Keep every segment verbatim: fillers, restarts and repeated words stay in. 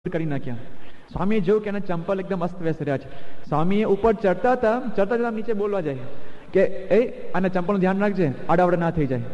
કરી નાખ્યા. સ્વામીએ જોયું કે એના ચંપલ એકદમ અસ્તવ્યસ્ત રહ્યા છે. સ્વામીએ ઉપર ચડતા હતા, ચડતા ચડતા નીચે બોલવા જાય કે એ આના ચંપલનું ધ્યાન રાખજે, આડાવડા ના થઈ જાય.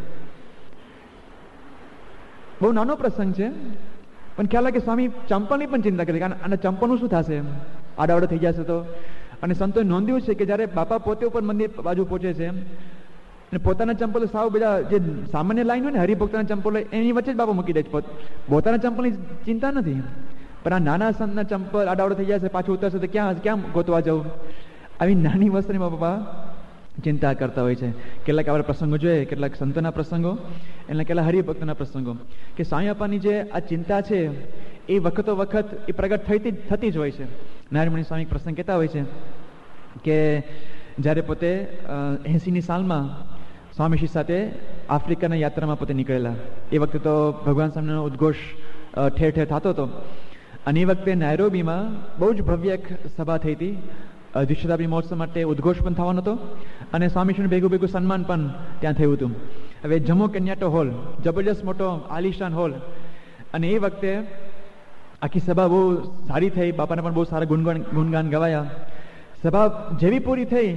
બહુ નાનો પ્રસંગ છે, પણ ખ્યાલ કે સ્વામી ચંપલની પણ ચિંતા કરી, કારણ આના ચંપલનું શું થશે, આડાવડો થઈ જશે તો. અને સંતોએ નોંધ્યું છે કે જ્યારે બાપા પોતે ઉપર મંદિર બાજુ પહોંચે છે અને પોતાના ચંપલ સાવ બધા જે સામાન્ય લાઈન હોય ને હરિભક્તના ચંપલ એની વચ્ચે જ બાપા મૂકી દે છે. પોતાના ચંપલની ચિંતા નથી, પણ આ નાના સંતના ચંપલ આડાવડો થઈ જશે, પાછું ઉતરશે તો ક્યાં ક્યાં ગોતવા જવું, આવી નાની વસ્તુની બાપા ચિંતા કરતા હોય છે. કેટલાક આવા પ્રસંગો જોઈએ, કેટલાક સંતોના પ્રસંગો, એટલે કેટલાક હરિભક્તના પ્રસંગો, કે સ્વામી બાપાની જે આ ચિંતા છે એ વખતો વખત એ પ્રગટ થતી થતી જ હોય છે. નારાયણમુનિ સ્વામી પ્રસંગ કહેતા હોય છે કે જ્યારે પોતે એંસીની સાલમાં સ્વામીશ્રી સાથે આફ્રિકાના યાત્રામાં પોતે નીકળેલા. એ વખતે તો ભગવાન સ્વામીનો ઉદ્ઘોષ ઠેર ઠેર થતો હતો. અને એ વખતે નાયરોબીમાં બહુ જ ભવ્ય એક સભા થઈ હતી. દ્વિશતાબ્દી મહોત્સવ માટે ઉદ્ઘોષ પણ થવાનો હતો અને સ્વામીશ્રીનું ભેગું ભેગું સન્માન પણ ત્યાં થયું હતું. હવે જમ્મુ કેન્યાટો હોલ, જબરજસ્ત મોટો આલિશાન હોલ. અને એ વખતે આખી સભા બહુ સારી થઈ, બાપાને પણ બહુ સારા ગુણગાન ગુણગાન ગવાયા. સભા જેવી પૂરી થઈ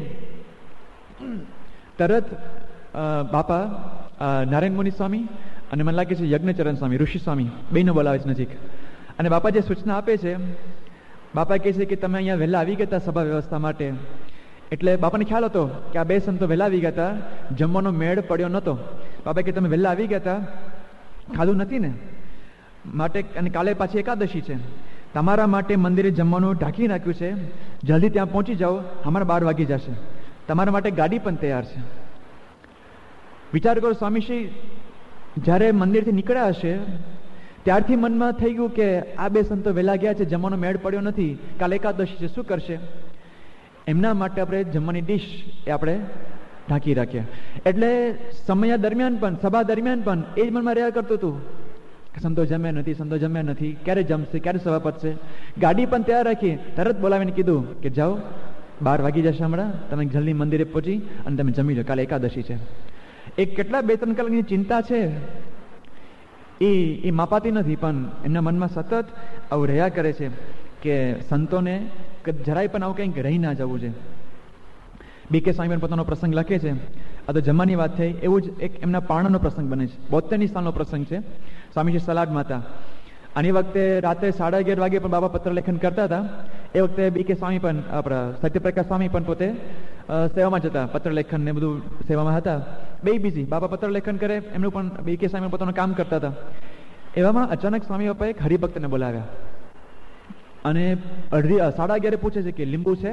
તરત બાપા નારાયણ મુનિ સ્વામી અને મને લાગે છે યજ્ઞચરણ સ્વામી, ઋષિ સ્વામી બેનો બોલાવે છે નજીક. અને બાપા જે સૂચના આપે છે, બાપા કહે છે કે તમે અહીંયા વહેલા આવી ગયા હતા સભા વ્યવસ્થા માટે. એટલે બાપાને ખ્યાલ હતો કે આ બે સંતો વહેલા આવી ગયા હતા, જમવાનો મેળ પડ્યો નહોતો. બાપા કે તમે વહેલા આવી ગયા હતા, ખાધું નથી ને માટે, અને કાલે પાછી એકાદશી છે, તમારા માટે મંદિરે જમવાનું ઢાંકી નાખ્યું છે, જલ્દી ત્યાં પહોંચી જાઓ, અમારા બાર વાગી જશે, તમારા માટે ગાડી પણ તૈયાર છે. વિચાર કરો, સ્વામીશ્રી જ્યારે મંદિરથી નીકળ્યા હશે ત્યારથી મનમાં થઈ ગયું કે આ બે સંતો વહેલા ગયા છે, જમવાનો મેળ પડ્યો નથી, કાલે એકાદશી છે, શું કરશે? એમના માટે આપણે જમવાની ડીશ એ આપણે ઢાંકી રાખીએ. એટલે સમય દરમિયાન પણ, સભા દરમિયાન પણ એ જ મનમાં રહ્યા કરતું હતું કે સંતો જમ્યા નથી, સંતો જમ્યા નથી, ક્યારે જમશે, ક્યારે સભા પતશે. ગાડી પણ તૈયાર રાખી, તરત બોલાવીને કીધું કે જાઓ, બાર વાગી જશે હમણાં, તમે જલ્દી મંદિરે પહોંચી અને તમે જમી લો, કાલે એકાદશી છે. એ કેટલા બે ત્રણ કલાકની ચિંતા છે એ એ માપાતી નથી, પણ એમના મનમાં સતત આવું રહ્યા કરે છે કે સંતોને જરાય પણ આવું કંઈક રહી ના જવું છે. બી કે સ્વામી પોતાનો પ્રસંગ લખે છે, આ તો જમવાની વાત થઈ, એવું જ એક એમના પારણાનો પ્રસંગ બને છે. બોતેરની સાલનો પ્રસંગ છે. સ્વામીજી સલાડમાં હતા અને એ વખતે રાત્રે સાડા અગિયાર વાગે પણ બાબા પત્ર લેખન કરતા હતા. એ વખતે બી કે સ્વામી પણ આપણા સત્યપ્રકાશ સ્વામી પણ પોતે સેવામાં જતા, પત્ર લેખન ને બધું સેવામાં હતા, બે બિઝી. બાબા પત્ર લેખન કરે, એમનું પણ બી કે સ્વામી પોતાનું કામ કરતા હતા. એવામાં અચાનક સ્વામી બાપા એક હરિભક્તને બોલાવ્યા અને અડધી સાડા અગિયારે પૂછે છે કે લીંબુ છે?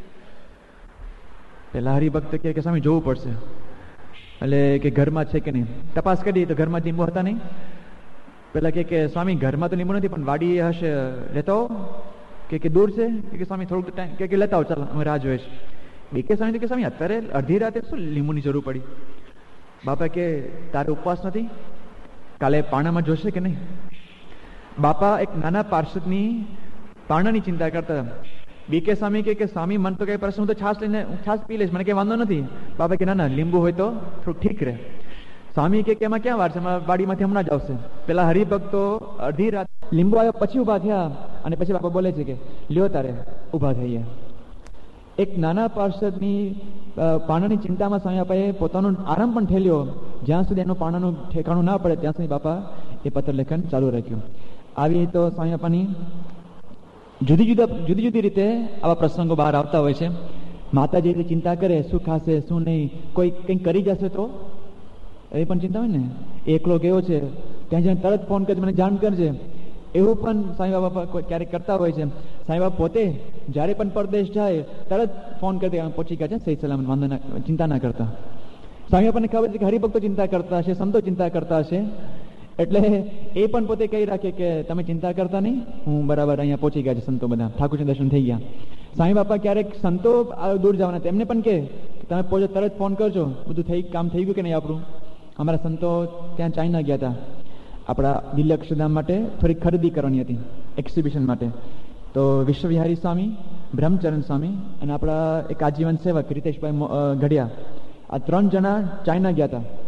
પેલા હરિભક્ત કે સ્વામી જોવું પડશે, એટલે કે ઘરમાં છે કે નહીં. તપાસ કરી તો ઘરમાં લીંબુ હતા નહીં. પેલા કે સ્વામી ઘરમાં તો લીંબુ નથી, પણ વાડી હશે, લેતા હો. કે દૂર છે? કે સ્વામી થોડુંક ટાઈમ કે લેતા હો, ચાલો અમે રાહ જોઈએ છે. બી કે સ્વામી કે સ્વામી અત્યારે અડધી રાતે શું લીંબુની જરૂર પડી? બાપા કે તારે ઉપવાસ નથી, કાલે પાણામાં જોશે કે નહીં? બાપા એક નાના પાર્ષદની પાણાની ચિંતા કરતા. બી કે સ્વામી કે સ્વામી મન તો કઈ પ્રશ્ન, હું તો છાશ લઈને છાશ પી લઈશ, મને કઈ વાંધો નથી. બાપા કે ના ના, લીંબુ હોય તો થોડુંક ઠીક રહે. સ્વામી કે એમાં ક્યાં વાર છે, વાડીમાંથી હમણાં જ આવશે. પેલા હરિભક્તો અડધી રાત લીંબુ આવ્યા પછી ઉભા થયા અને પછી બાપા બોલે છે કે લ્યો તારે ઉભા થઈએ. એક નાના પાર્ષદની પાણાની ચિંતામાં સ્વામી બાપાએ પોતાનો આરામ પણ ઠેલ્યો. જ્યાં સુધી એનું પાણાનું ઠેકાણું ના પડે ત્યાં સુધી બાપા એ પત્ર લેખન ચાલુ રાખ્યું. આવી તો સ્વામી બાપાની જુદી જુદા જુદી જુદી રીતે આવા પ્રસંગો બહાર આવતા હોય છે. માતા જે રીતે ચિંતા કરે, શું ખાશે શું નહીં, કોઈ કંઈક કરી જશે તો એ પણ ચિંતા હોય ને. એકલો ગયો છે, ત્યાં જઈને તરત ફોન કરજે, મને જાણ કરજે, એવું પણ સ્વામી બાપા ક્યારેક કરતા હોય છે. સ્વામી બાપા પોતે જ્યારે પણ પરદેશ જાય તરત ફોન કરી પહોંચી ગયા છે, સહી સલામત, વાંધો ના, ચિંતા ના કરતા. સ્વામી બાપાને ખબર છે કે હરિભક્તો ચિંતા કરતા હશે, સંતો ચિંતા કરતા હશે, એટલે એ પણ પોતે કહી રાખે કે તમે ચિંતા કરતા નહીં, હું બરાબર અહીંયા પહોંચી ગયા છે, સંતો બધા ઠાકોરજી દર્શન થઈ ગયા. સ્વામી બાપા ક્યારેક સંતો દૂર જવાના તેમને પણ કહે તમે પહોંચો તરત ફોન કરજો, બધું થઈ કામ થઈ ગયું કે નહીં આપણું. અમારા સંતો ત્યાં ચાઇના ગયા હતા આપણા દિલ્હી અક્ષરધામ માટે, થોડીક ખરીદી કરવાની હતી એક્ઝિબિશન માટે. તો વિશ્વવિહારી સ્વામી, બ્રહ્મચરણ સ્વામી અને આપણા એક આજીવન સેવક રીતેશભાઈ ઘડિયા, આ ત્રણ જણા ચાઇના ગયા હતા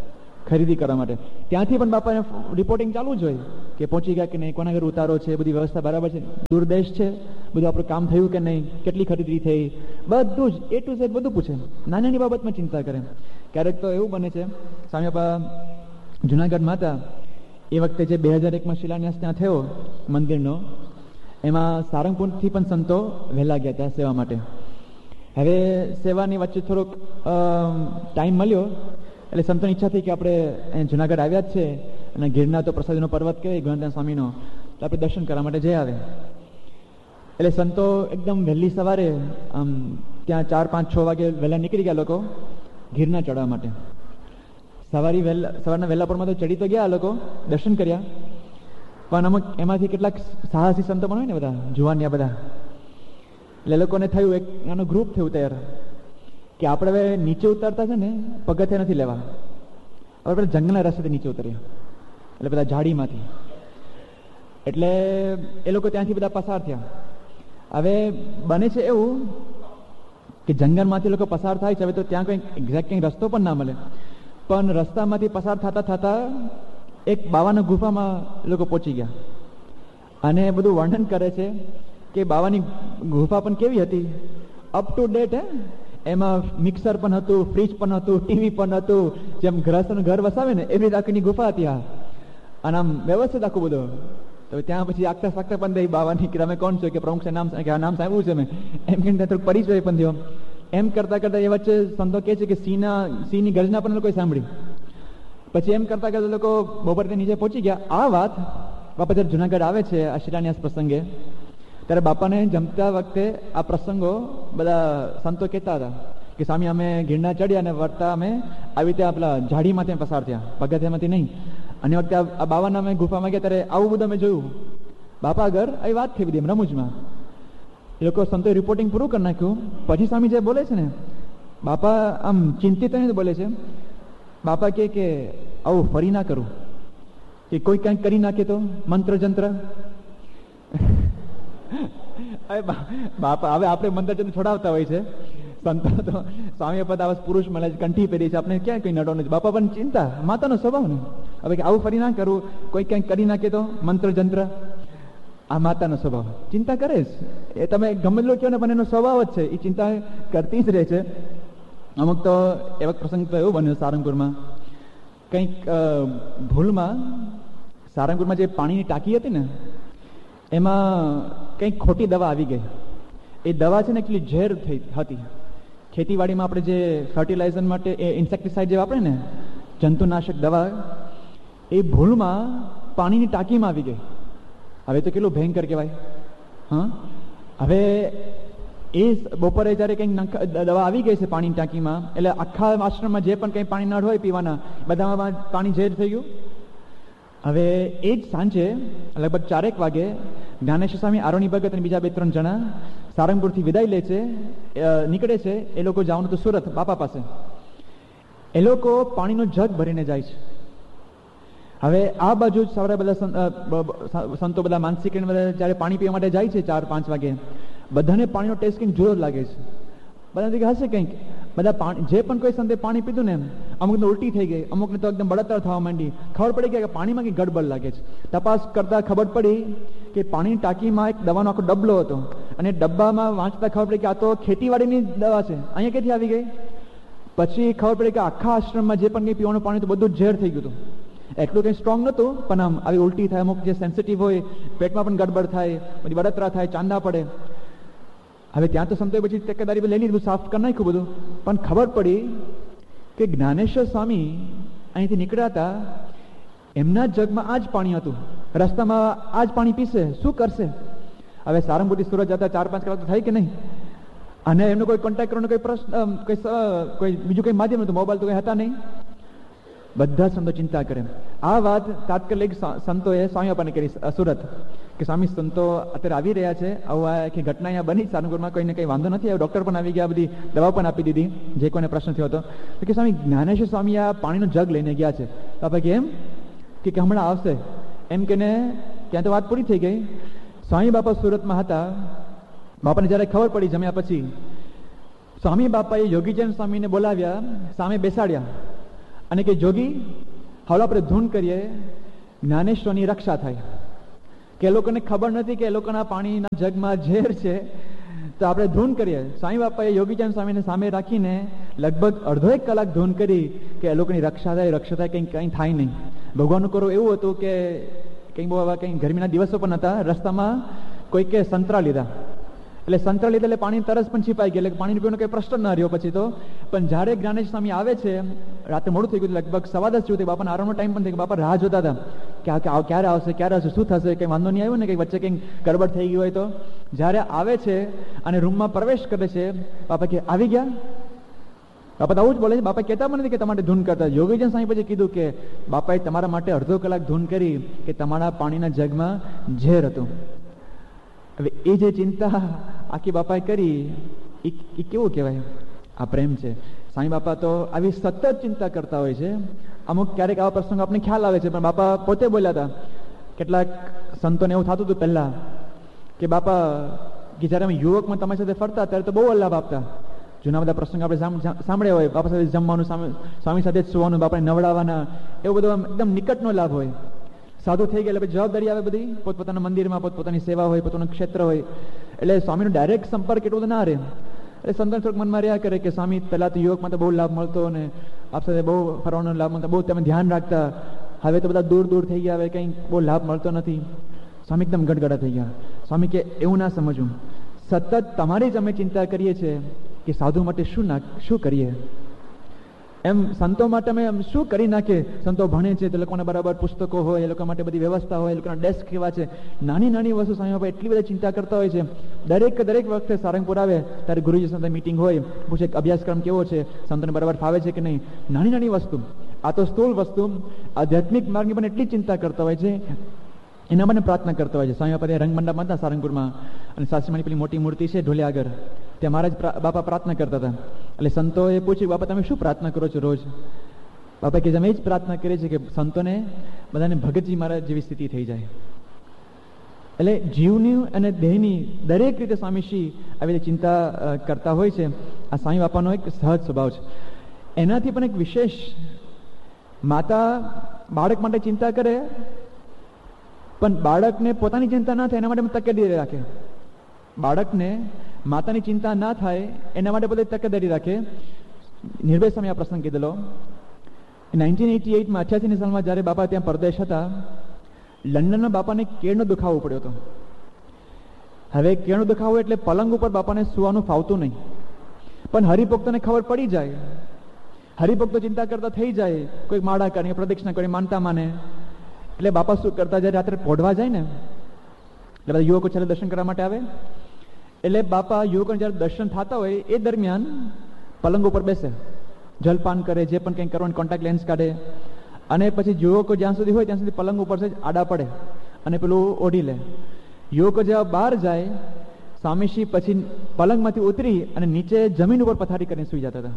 ખરીદી કરવા માટે. ત્યાંથી પણ બાપાને રિપોર્ટિંગ ચાલુ જ હોય કે પહોંચી ગયા કે નહીં, કોના ઘર ઉતારો છે, બધી વ્યવસ્થા બરાબર છે, દૂરદેશ છે, બધું આપણું કામ થયું કે નહીં, કેટલી ખરીદી થઈ, બધું જ એ ટુ ઝેડ બધું પૂછે. નાની નાની બાબતમાં ચિંતા કરે. ક્યારેક તો એવું બને છે, સ્વામી બાપા જુનાગઢમાં હતા એ વખતે જે બે હજાર એકમાં શિલાન્યાસ ત્યાં થયો મંદિરનો, એમાં સારંગપુરથી પણ સંતો વહેલા ગયા ત્યાં સેવા માટે. હવે સેવાની વચ્ચે થોડોક ટાઈમ મળ્યો એટલે સંતોની ઈચ્છા થઈ કે આપણે જુનાગઢ આવ્યા જ છે અને ગિરનાર તો પ્રસાદીનો પર્વત કહેવાય ગુણદાન સ્વામીનો, તો આપણે દર્શન કરવા માટે જઈ આવે. એટલે સંતો એકદમ વહેલી સવારે આમ ત્યાં ચાર પાંચ છ વાગે વહેલા નીકળી ગયા લોકો ગિરનાર ચડવા માટે. સવારી વહેલા સવારના વહેલા પરમાં તો ચડી તો ગયા લોકો, દર્શન કર્યા, પણ અમુક એમાંથી કેટલાક સાહસી સંતો પણ હોય ને બધા જુવાનિયા બધા, એટલે લોકોને થયું, એક નાનું ગ્રુપ થયું તૈયાર કે આપણે હવે નીચે ઉતરતા છે ને પગથિયા નથી લેવા, હવે પેલા જંગલના રસ્તેથી નીચે ઉતર્યા, એટલે બધા ઝાડીમાંથી. એટલે એ લોકો ત્યાંથી બધા પસાર થયા. હવે બને છે એવું કે જંગલમાંથી લોકો પસાર થાય છે, હવે તો ત્યાં કંઈ એક્ઝેક્ટ કંઈ રસ્તો પણ ના મળે, પણ રસ્તામાંથી પસાર થતા થતા એક બાવાના ગુફામાં લોકો પહોંચી ગયા. અને બધું વર્ણન કરે છે કે બાવાની ગુફા પણ કેવી હતી, અપ ટુ ડેટ. હે એમાં મિક્સર પણ હતું, ફ્રીજ પણ હતું, ટીવી પણ હતું, જેમ ગ્રહસ્થનું ઘર વસાવે ને એવી આખીની ગુફા હતી. હા, અને આમ વ્યવસ્થિત આખું બધું. તો ત્યાં પછી આગતા સાગતા પણ દઈ બાવાની કે તમે કોણ છો, કે પ્રમુખ છે નામ, કે આ નામ સાંભળ્યું છે મેં, એમ કે થોડુંક પરિચય પણ થયો. એમ કરતા કરતા એ વચ્ચે સંતો કહે છે કે સિંહના સિંહની ગર્જના પણ લોકોએ સાંભળી. પછી એમ કરતા કરતા લોકો બપોરે નીચે પહોંચી ગયા. આ વાત બાપા જ્યારે જુનાગઢ આવે છે આ શિલાન્યાસ પ્રસંગે, ત્યારે બાપાને જમતા વખતે આ પ્રસંગો બધા સંતો કહેતા હતા કે સ્વામી અમે ગિરનાર ચડ્યા અને વળતા અમે આવી રીતે આપણા ઝાડીમાંથી પસાર થયા, પગથિયામાંથી નહીં. અને વખતે આ બાવાના અમે ગુફામાં ગયા ત્યારે આવું બધું અમે જોયું. બાપા આગળ આવી વાત થઈ બધી એમ રમૂજમાં. એ લોકો સંતોએ રિપોર્ટિંગ પૂરું કરી નાખ્યું. પછી સ્વામી જે બોલે છે ને, બાપા આમ ચિંતિત થઈને બોલે છે. બાપા કહે કે આવું ફરી ના કરું, કે કોઈ કંઈક કરી નાખે તો મંત્ર જંત્ર. બાપા હવે આપણે મંત્ર જંત્ર છોડાવતા હોય છે સંતો, તો સ્વામી પદ આવાસ પુરુષ મળે છે, કંઠી પહેરી છે, આપણે ક્યાં કઈ નડો નથી. બાપા પણ ચિંતા, માતાનો સ્વભાવ ને. હવે આવું ફરી ના કરું, કોઈ કંઈક કરી નાખે તો મંત્ર જંત્ર. આ માતાનો સ્વભાવ, ચિંતા કરે છે એ. તમે ગમે લો કહો ને પણ એનો સ્વભાવ જ છે, એ ચિંતા કરતી જ રહે છે. અમુક તો એવા પ્રસંગ તો એવું બન્યો સારંગપુરમાં, કંઈક ભૂલમાં સારંગપુરમાં જે પાણીની ટાંકી હતી ને એમાં કંઈક ખોટી દવા આવી ગઈ. એ દવા છે ને એકચુઅલી ઝેર થઈ હતી. ખેતીવાડીમાં આપણે જે ફર્ટિલાઇઝર માટે એ ઇન્સેક્ટિસાઇડ જે વાપરે ને, જંતુનાશક દવા, એ ભૂલમાં પાણીની ટાંકીમાં આવી ગઈ. હવે તો કેટલું ભયંકર કહેવાય. હા, હવે એ બપોરે જ્યારે કંઈક દવા આવી ગઈ છે પાણીની ટાંકીમાં, એટલે આખા આશ્રમમાં જે પણ કંઈ પાણી નળ હોય પીવાના બધામાં પાણી ઝેર થઈ ગયું. હવે એ જ સાંજે લગભગ ચારેક વાગે જ્ઞાનેશ્વર સ્વામી, આરોણી ભગત અને બીજા બે ત્રણ જણા સારંગપુરથી વિદાય લે છે, નીકળે છે. એ લોકો જવાનું હતું સુરત બાપા પાસે. એ લોકો પાણીનો જગ ભરીને જાય છે. હવે આ બાજુ સવારે બધા સંતો બધા માનસિક બધા જ્યારે પાણી પીવા માટે જાય છે ચાર પાંચ વાગે, બધાને પાણીનો ટેસ્ટ કંઈક જુદો લાગે છે. બધા હશે કંઈક, બધા પાણી જે પણ કોઈ સંતે પાણી પીધું ને, અમુકને ઉલટી થઈ ગઈ, અમુકને તો એકદમ બળતરા થવા માંડી. ખબર પડી કે પાણીમાં કંઈક ગડબડ લાગે છે. તપાસ કરતા ખબર પડી કે પાણીની ટાંકીમાં એક દવાનો આખો ડબલો હતો, અને ડબ્બામાં વાંચતા ખબર પડી કે આ તો ખેતીવાડીની દવા છે, અહીંયા ક્યાંથી આવી ગઈ. પછી ખબર પડી કે આખા આશ્રમમાં જે પણ કંઈ પીવાનું પાણી તો બધું ઝેર થઈ ગયું હતું. એટલું કંઈ સ્ટ્રોંગ નહોતું, પણ આમ આવી ઉલટી થાય, અમુક જે સેન્સિટિવ હોય પેટમાં પણ ગડબડ થાય, બધી બળતરા થાય, ચાંદા પડે. હવે ત્યાં તો સંતોએ પછી તકેદારી લઈ લીધું, સાફ કરી નાખ્યું બધું. પણ ખબર પડી કે જ્ઞાનેશ્વર સ્વામી અહીંથી નીકળ્યા હતા, એમના જગમાં આ જ પાણી હતું, રસ્તામાં આ જ પાણી પીશે, શું કરશે. હવે સારંગપુરથી સુરત જતા ચાર પાંચ કલાક તો થાય કે નહીં, અને એમનો કોઈ કોન્ટેક્ટ કરવાનો કોઈ પ્રશ્ન, કોઈ બીજું કંઈ માધ્યમ નહોતું, મોબાઈલ તો કંઈ હતા નહીં. બધા સંતો ચિંતા કરે. આ વાત તાત્કાલિક સંતોએ સ્વામી બાપાને કરી સુરત, કે સ્વામી સંતો અત્યારે આવી રહ્યા છે, આવું આખી ઘટના અહીંયા બની સારંગપુરમાં, કોઈને કંઈ વાંધો નથી આવ્યો, ડૉક્ટર પણ આવી ગયા, બધી દવા પણ આપી દીધી જે કોઈને પ્રશ્ન થયો હતો. તો કે સ્વામી જ્ઞાનેશ્વર સ્વામી આ પાણીનો જગ લઈને ગયા છે. તો આપણે કે એમ કે હમણાં આવશે એમ કેને ત્યાં તો વાત પૂરી થઈ ગઈ. સ્વામી બાપા સુરતમાં હતા. બાપાને જ્યારે ખબર પડી જમ્યા પછી, સ્વામી બાપાએ યોગીજન સ્વામીને બોલાવ્યા, સામે બેસાડ્યા અને કે જોગી હવે આપણે ધૂન કરીએ, જ્ઞાનેશ્વરની રક્ષા થાય. કે એ લોકોને ખબર નથી કે એ લોકોના પાણીના જગમાં ઝેર છે, તો આપણે ધૂન કરીએ. સ્વામી બાપાએ યોગીચંદ સ્વામીને સામે રાખીને લગભગ અડધો એક કલાક ધૂન કરી કે એ લોકોની રક્ષા થાય, રક્ષા થાય, કંઈ કંઈ થાય નહીં. ભગવાનનું કરવું એવું હતું કે કંઈ બહુ કંઈ ગરમીના દિવસો પણ હતા, રસ્તામાં કોઈકે સંતરા લીધા, એટલે સંતરા લીધા એટલે પાણી તરસ પણ છીપાઈ ગઈ, એટલે પાણી પીવાનો કંઈ પ્રશ્ન ના રહ્યો પછી તો. પણ જ્યારે જ્ઞાનેશ સ્વામી આવે છે, રાતે મોડું થઈ ગયું, લગભગ સવા દસ જેવું થયું, બાપાના આરામનો ટાઈમ પણ થઈ ગયો, બાપા રાહ જોતા હતા કે આ ક્યારે આવશે, ક્યારે આવશે, શું થશે, કંઈ વાંધો નહીં આવ્યો ને, કંઈ વચ્ચે કંઈક ગડબડ થઈ ગઈ હોય તો. જ્યારે આવે છે અને રૂમમાં પ્રવેશ કરે છે, બાપા કે આવી ગયા. બાપા તો આવું જ બોલે છે, બાપા કહેતા પણ નથી કે તમારે ધૂન કરતા. યોગીજન સ્વામી પછી કીધું કે બાપાએ તમારા માટે અડધો કલાક ધૂન કરી કે તમારા પાણીના જગમાં ઝેર હતું. હવે એ જે ચિંતા આખી બાપાએ કરી એ કેવું કહેવાય? આ પ્રેમ છે. સ્વામી બાપા તો આવી સતત ચિંતા કરતા હોય છે. અમુક ક્યારેક આવા પ્રસંગો આપણને ખ્યાલ આવે છે, પણ બાપા પોતે બોલ્યા હતા. કેટલાક સંતોને એવું થતું હતું પહેલા કે બાપા કે જ્યારે અમે યુવકમાં તમારી સાથે ફરતા ત્યારે તો બહુ લાભ આપતા. જૂના બધા પ્રસંગ આપણે સાંભળ્યા હોય, બાપા સાથે જમવાનું, સ્વામી સાથે જ સુવાનું, બાપાને નવડાવવાના, એવું બધું એકદમ નિકટનો લાભ હોય. સાધુ થઈ ગયા એટલે જવાબદારી આવે બધી, પોતપોતાના મંદિરમાં પોતપોતાની સેવા હોય, પોતાનું ક્ષેત્ર હોય, એટલે સ્વામીનો ડાયરેક્ટ સંપર્ક એટલો બધો ના રહે. એટલે સંતોષ થોડુંક મનમાં રહ્યા કરે કે સ્વામી પહેલાં તો યુવકમાં તો બહુ લાભ મળતો અને આપ સાથે બહુ ફરવાનો લાભ મળતો, બહુ તમે ધ્યાન રાખતા, હવે તો બધા દૂર દૂર થઈ ગયા, હવે કંઈ બહુ લાભ મળતો નથી. સ્વામી એકદમ ગડગડા થઈ ગયા. સ્વામી કે એવું ના સમજવું, સતત તમારી જ અમે ચિંતા કરીએ છીએ કે સાધુ માટે શું ના શું કરીએ, એમ સંતો માટે અમે શું કરી નાખીએ. સંતો ભણે છે તો લોકોને બરાબર પુસ્તકો હોય, એ લોકો માટે બધી વ્યવસ્થા હોય, એ લોકોના ડેસ્ક કેવા છે, નાની નાની વસ્તુ સ્વામી બાપા એટલી બધી ચિંતા કરતા હોય છે. દરેક દરેક વખતે સારંગપુર આવે ત્યારે ગુરુજી સાથે મિટિંગ હોય, પૂછે અભ્યાસક્રમ કેવો છે, સંતોને બરાબર ફાવે છે કે નહીં. નાની નાની વસ્તુ, આ તો સ્થૂળ વસ્તુ, આધ્યાત્મિક માર્ગની પણ એટલી ચિંતા કરતા હોય છે, એના મને પ્રાર્થના કરતા હોય છે. સ્વામી બાપા રંગ મંડપમાં હતા સારંગપુરમાં, અને સાસરીમાની પેલી મોટી મૂર્તિ છે ઢોલિયા આગળ, ત્યાં મહારાજ બાપા પ્રાર્થના કરતા હતા. એટલે સંતોએ પૂછ્યું, બાપા તમે શું પ્રાર્થના કરો છો રોજ? બાપા કે અમે એ જ પ્રાર્થના કરીએ છીએ કે સંતોને બધાને ભગતજી મહારાજ જેવી સ્થિતિ થઈ જાય. એટલે જીવની અને દેહની દરેક રીતે સ્વામીશ્રી આવી રીતે ચિંતા કરતા હોય છે. આ સ્વામી બાપાનો એક સહજ સ્વભાવ છે. એનાથી પણ એક વિશેષ, માતા બાળક માટે ચિંતા કરે, પણ બાળકને પોતાની ચિંતા ના થાય એના માટે તકેદારી રાખે. બાળકને માતાની ચિંતા ના થાય એના માટે બધે તકેદારી રાખે. નિર્ભય સ્વામી આ પ્રસંગ કીધેલો. નાઇન્ટીન એટી એઇટમાં અઠ્યાસીની સાલમાં જ્યારે બાપા ત્યાં પરદેશ હતા, લંડનમાં બાપાને કેળનો દુખાવો પડ્યો હતો. હવે કેળનો દુખાવો એટલે પલંગ ઉપર બાપાને સુવાનું ફાવતું નહીં, પણ હરિભક્તોને ખબર પડી જાય, હરિભક્તો ચિંતા કરતા થઈ જાય, કોઈ માળા કરે, પ્રદક્ષિણા કરે, માનતા માને. એટલે બાપા શું કરતા, જ્યારે રાત્રે પોઢવા જાય ને, એટલે બધા યુવકો છેલ્લે દર્શન કરવા માટે આવે, એટલે બાપા યુવકોને જ્યારે દર્શન થતા હોય એ દરમિયાન પલંગ ઉપર બેસે, જલપાન કરે, જે પણ કંઈ કરવાનું, કોન્ટેક્ટ લેન્સ કાઢે, અને પછી યુવકો જ્યાં સુધી હોય ત્યાં સુધી પલંગ ઉપર જ આડા પડે અને પેલું ઓઢી લે. યુવકો જેવા બહાર જાય, સ્વામીશ્રી પછી પલંગમાંથી ઉતરી અને નીચે જમીન ઉપર પથારી કરીને સુઈ જતા હતા.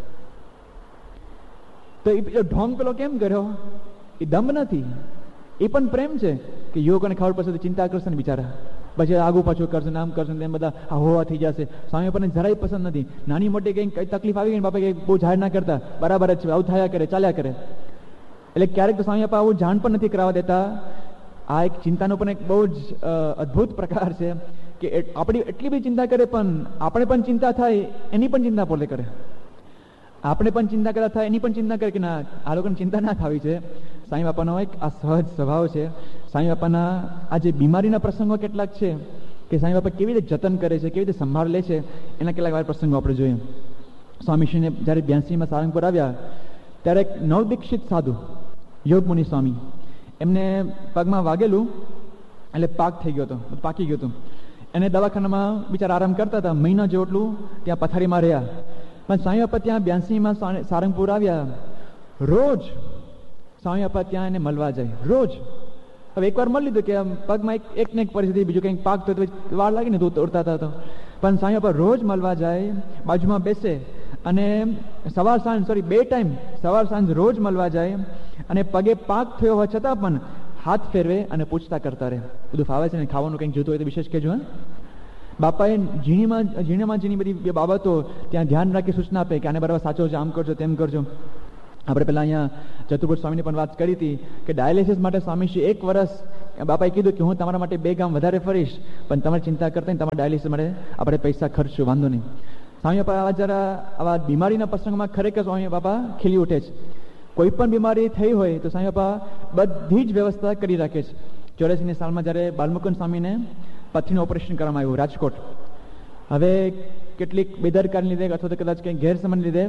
તો એ ઢોંગ પેલો કેમ કર્યો? એ દંભ નથી, એ પણ પ્રેમ છે કે યુવકોને ખબર પડશે તો ચિંતા કરશે ને બિચારા, પછી આગુ પાછું કરશે, આમ કરશે, તેમ બધા આ હોવા થઈ જશે. સ્વામી બાપાને જરાય પસંદ નથી. નાની મોટી કંઈ કઈ તકલીફ આવી ગઈ, બાપા કંઈ બહુ જાહેર ના કરતા, બરાબર જ છે, આવું થયા કરે, ચાલ્યા કરે. એટલે ક્યારેક તો સ્વામી બાપા આવું જાણ પણ નથી કરાવવા દેતા. આ એક ચિંતાનો પણ એક બહુ જ અદ્ભુત પ્રકાર છે કે આપણી એટલી બધી ચિંતા કરે, પણ આપણે પણ ચિંતા થાય એની પણ ચિંતા પોતે કરે. આપણે પણ ચિંતા કરતા થાય એની પણ ચિંતા કરે કે ના, આ લોકોને ચિંતા ના થવી છે. સ્વામી બાપાનો એક આ સહજ સ્વભાવ છે. સ્વામી બાપાના આ જે બીમારીના પ્રસંગો કેટલાક છે કે સ્વામી બાપા કેવી રીતે જતન કરે છે, કેવી રીતે સંભાળ લે છે, એના કેટલાક વાર પ્રસંગો આપણે જોઈએ. સ્વામીશ્રીને જ્યારે બ્યાસીમાં સારંગપુર આવ્યા ત્યારે એક નવદીક્ષિત સાધુ યોગમુનિ સ્વામી, એમને પગમાં વાગેલું એટલે પાક થઈ ગયો હતો, પાકી ગયું હતું. એને દવાખાનામાં બિચારા આરામ કરતા હતા, મહિના જેટલું ત્યાં પથારીમાં રહ્યા. પણ સ્વામી બાપા ત્યાં બ્યાસીમાં સારંગપુર આવ્યા, રોજ સ્વામી બાપા ત્યાં એને મળવા જાય, રોજ. હવે એકવાર મળી લીધું કે પગમાં એક એક ને એક પરિસ્થિતિ, બીજું કંઈક પાક તો વાર લાગી ને તો ઉડતા હતા. તો પણ સ્વામી બાપા રોજ મળવા જાય, બાજુમાં બેસે, અને સવાર સાંજ સોરી બે ટાઈમ સવાર સાંજ રોજ મળવા જાય, અને પગે પાક થયો હોવા છતાં પણ હાથ ફેરવે અને પૂછતા કરતા રહે, બધું ફાવે છે ને, ખાવાનું કંઈક જોતું હોય તો વિશેષ કહેજો. હા, બાપાએ ઝીણીમાં ઝીણામાં ઝીણી બધી બાબતો ત્યાં ધ્યાન રાખી સૂચના આપે કે આને બરાબર સાચો છે, આમ કરજો, તેમ કરજો. આપણે પહેલાં અહીંયા ચતુર્ભુજ સ્વામીની પણ વાત કરી હતી કે ડાયાલિસિસ માટે સ્વામીશ્રી એક વર્ષ બાપાએ કીધું કે હું તમારા માટે બે ગામ વધારે ફરીશ, પણ તમારે ચિંતા કરતા તમારા ડાયાલિસિસ માટે આપણે પૈસા ખર્ચશું, વાંધો નહીં. સ્વામી બાપા આવા જરા આવા બીમારીના પ્રસંગમાં ખરેખર સ્વામી બાપા ખીલી ઉઠે છે. કોઈ પણ બીમારી થઈ હોય તો સ્વામી બાપા બધી જ વ્યવસ્થા કરી રાખે છે. ચોર્યાસીની સાલમાં જ્યારે બાલમુકુંદ સ્વામીને પથરીનું ઓપરેશન કરવામાં આવ્યું રાજકોટ, હવે કેટલીક બેદરકારીને લીધે અથવા તો કદાચ કંઈક ગેરસમજને લીધે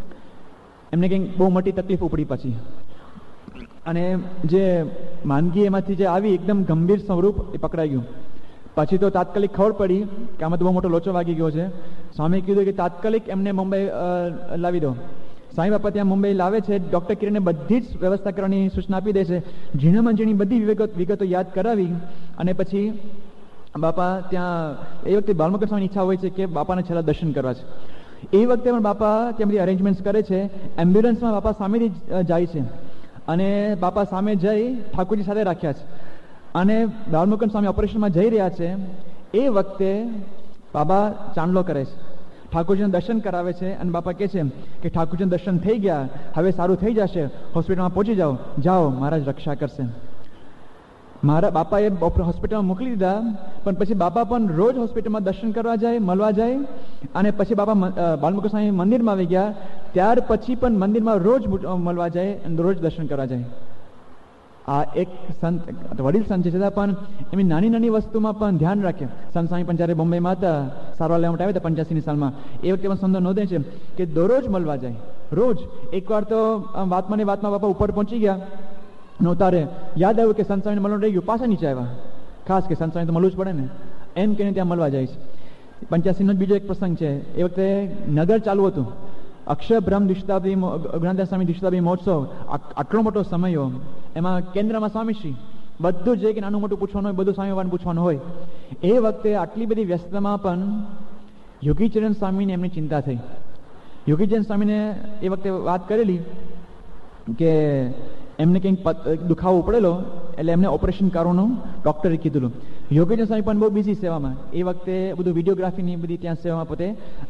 એમને કંઈક બહુ મોટી તકલીફ ઉપડી પછી, અને જે માંદગી એમાંથી જે આવી એકદમ ગંભીર સ્વરૂપ એ પકડાઈ ગયું. પછી તો તાત્કાલિક ખબર પડી કે આમાં તો બહુ મોટો લોચો વાગી ગયો છે. સ્વામીએ કીધું કે તાત્કાલિક એમને મુંબઈ લાવી દો. સ્વામી બાપા ત્યાં મુંબઈ લાવે છે. ડૉક્ટર કિરણને બધી જ વ્યવસ્થા કરવાની સૂચના આપી દે છે. ઝીણામાં ઝીણી બધી વિગત વિગતો યાદ કરાવી અને પછી બાપા ત્યાં એ વખતે બાલમુકુંદ સ્વામીની ઈચ્છા હોય છે કે બાપાને છેલ્લા દર્શન કરવા છે. એ વખતે પણ બાપા ત્યાં બધી અરેન્જમેન્ટ્સ કરે છે. એમ્બ્યુલન્સમાં બાપા સામેથી જાય છે અને બાપા સામે જઈ ઠાકોરજી સાથે રાખ્યા છે અને બાલમુકુંદ સ્વામી ઓપરેશનમાં જઈ રહ્યા છે. એ વખતે બાબા ચાંદલો કરે છે, ઠાકોરજીનું દર્શન કરાવે છે અને બાપા કહે છે કે ઠાકોરજીનું દર્શન થઈ ગયા, હવે સારું થઈ જશે, હોસ્પિટલમાં પહોંચી જાઓ, જાઓ મહારાજ રક્ષા કરશે. મારા બાપાએ હોસ્પિટલમાં મોકલી દીધા, પણ પછી બાપા પણ રોજ હોસ્પિટલમાં દર્શન કરવા જાય, મળવા જાય. અને પછી બાપા બાલમુકુંદ સ્વામી મંદિરમાં આવી ગયા, ત્યાર પછી પણ મંદિરમાં રોજ મળવા જાય અને રોજ દર્શન કરવા જાય. આ એક સંત વડીલ સંત છે, છતાં પણ એમની નાની નાની વસ્તુમાં પણ ધ્યાન રાખે. સંત સ્વામી પણ જ્યારે બોમ્બેમાં હતા, સારવાર લેવા માટે આવ્યા હતા પંચ્યાસીની સાલમાં, એ વખતે પણ સંતો નોંધે છે કે દરરોજ મળવા જાય, રોજ. એકવાર તો વાતમાં ને વાતમાં બાપા ઉપર પહોંચી ગયા નોતારે, યાદ આવ્યું કે સંત સ્વામીને મળવાનું રહી ગયું, પાછા નીચે આવ્યા. ખાસ કે સંત સ્વામી તો મળવું જ પડે ને, એમ કહીને ત્યાં મળવા જાય છે. પંચ્યાસીનો જ બીજો એક પ્રસંગ છે. એ વખતે નગર ચાલુ હતું, અક્ષર બ્રહ્મ દ્વિશતાબ્દી જ્ઞાનદાસ સ્વામી દ્વિશતાબ્દી મહોત્સવ, આટલો મોટો સમય, એમાં કેન્દ્રમાં સ્વામીશ્રી, બધું જે કે નાનું મોટું પૂછવાનું હોય બધું સ્વામીવાન પૂછવાનું હોય. એ વખતે આટલી બધી વ્યસ્તતામાં પણ યોગીચરણ સ્વામીને એમની ચિંતા થઈ. યોગીચરણ સ્વામીને એ વખતે વાત કરેલી કે એમને કંઈક દુખાવો પડેલો, એટલે એમને ઓપરેશન કરવાનું ડૉક્ટરે કીધું. યોગીચરણ સ્વામી પણ બહુ બિઝી સેવામાં, એ વખતે બધું વિડીયોગ્રાફીની બધી ત્યાં સેવામાં પોતે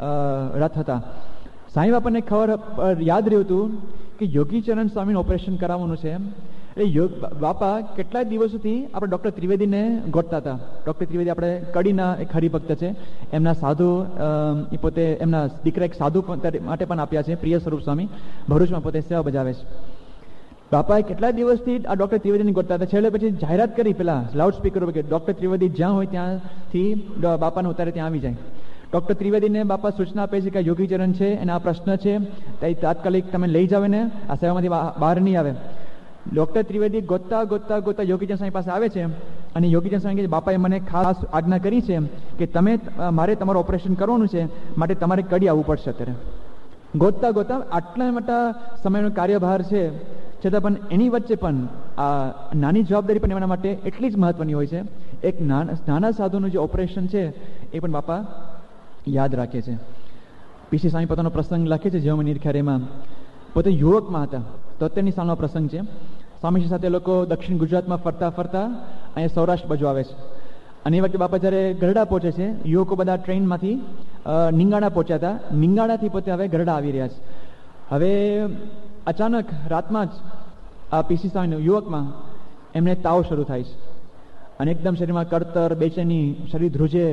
રત હતા. સ્વામી બાપાને ખબર યાદ રહ્યું હતું કે યોગીચરણ સ્વામીનું ઓપરેશન કરાવવાનું છે. એટલે યોગ બાપા કેટલાય દિવસોથી આપણે ડૉક્ટર ત્રિવેદીને ગોતતા હતા. ડૉક્ટર ત્રિવેદી આપણે કડીના એક હરિભક્ત છે, એમના સાધુ એ પોતે એમના દીકરા એક સાધુ માટે પણ આપ્યા છે, પ્રિય સ્વરૂપ સ્વામી, ભરૂચમાં પોતે સેવા બજાવે છે. બાપાએ કેટલાય દિવસથી આ ડૉક્ટર ત્રિવેદીને ગોતતા હતા. છેલ્લે પછી જાહેરાત કરી પેલા લાઉડ સ્પીકર ઉપર કે ડૉક્ટર ત્રિવેદી જ્યાં હોય ત્યાંથી બાપાને ઉતારે ત્યાં આવી જાય. ડૉક્ટર ત્રિવેદીને બાપા સૂચના આપે છે કે યોગીચરણ છે, એના આ પ્રશ્ન છે, તે તાત્કાલિક તમે લઈ જાવ ને, આ સેવામાંથી બહાર નહીં આવે. ડૉક્ટર ત્રિવેદી ગોતતા ગોતતા ગોતતા યોગીચરણ સ્વામી પાસે આવે છે અને યોગીચરણ સ્વામી કહે છે બાપાએ મને ખાસ આજ્ઞા કરી છે કે તમે મારે તમારું ઓપરેશન કરવાનું છે, માટે તમારે કડી આવવું પડશે. અત્યારે ગોતતા ગોતતા આટલા મોટા સમયનો કાર્યભાર છે, છતાં પણ એની વચ્ચે પણ આ નાની જવાબદારી પણ એમના માટે એટલી જ મહત્વની હોય છે. એક નાના સાધુનું જે ઓપરેશન છે એ પણ બાપા યાદ રાખે છે. પીસી સ્વામી પોતાનો પ્રસંગ લખે છે જેઓ નિરખ્યારેમાં, પોતે યુવકમાં હતા, તોતેરની સાલનો પ્રસંગ છે. સ્વામીજી સાથે લોકો દક્ષિણ ગુજરાતમાં ફરતા ફરતા અહીંયા સૌરાષ્ટ્ર બાજુ આવે છે. અને એ વખતે બાપા જ્યારે ગરડા પહોંચે છે, યુવકો બધા ટ્રેનમાંથી નિંગાણા પહોંચ્યા હતા, નિંગાણાથી પોતે હવે ગરડા આવી રહ્યા છે. હવે અચાનક રાતમાં જ આ પીસી સ્વામીના યુવકમાં એમને તાવ શરૂ થાય છે અને એકદમ શરીરમાં કળતર, બેચેની, શરીર ધ્રુજે.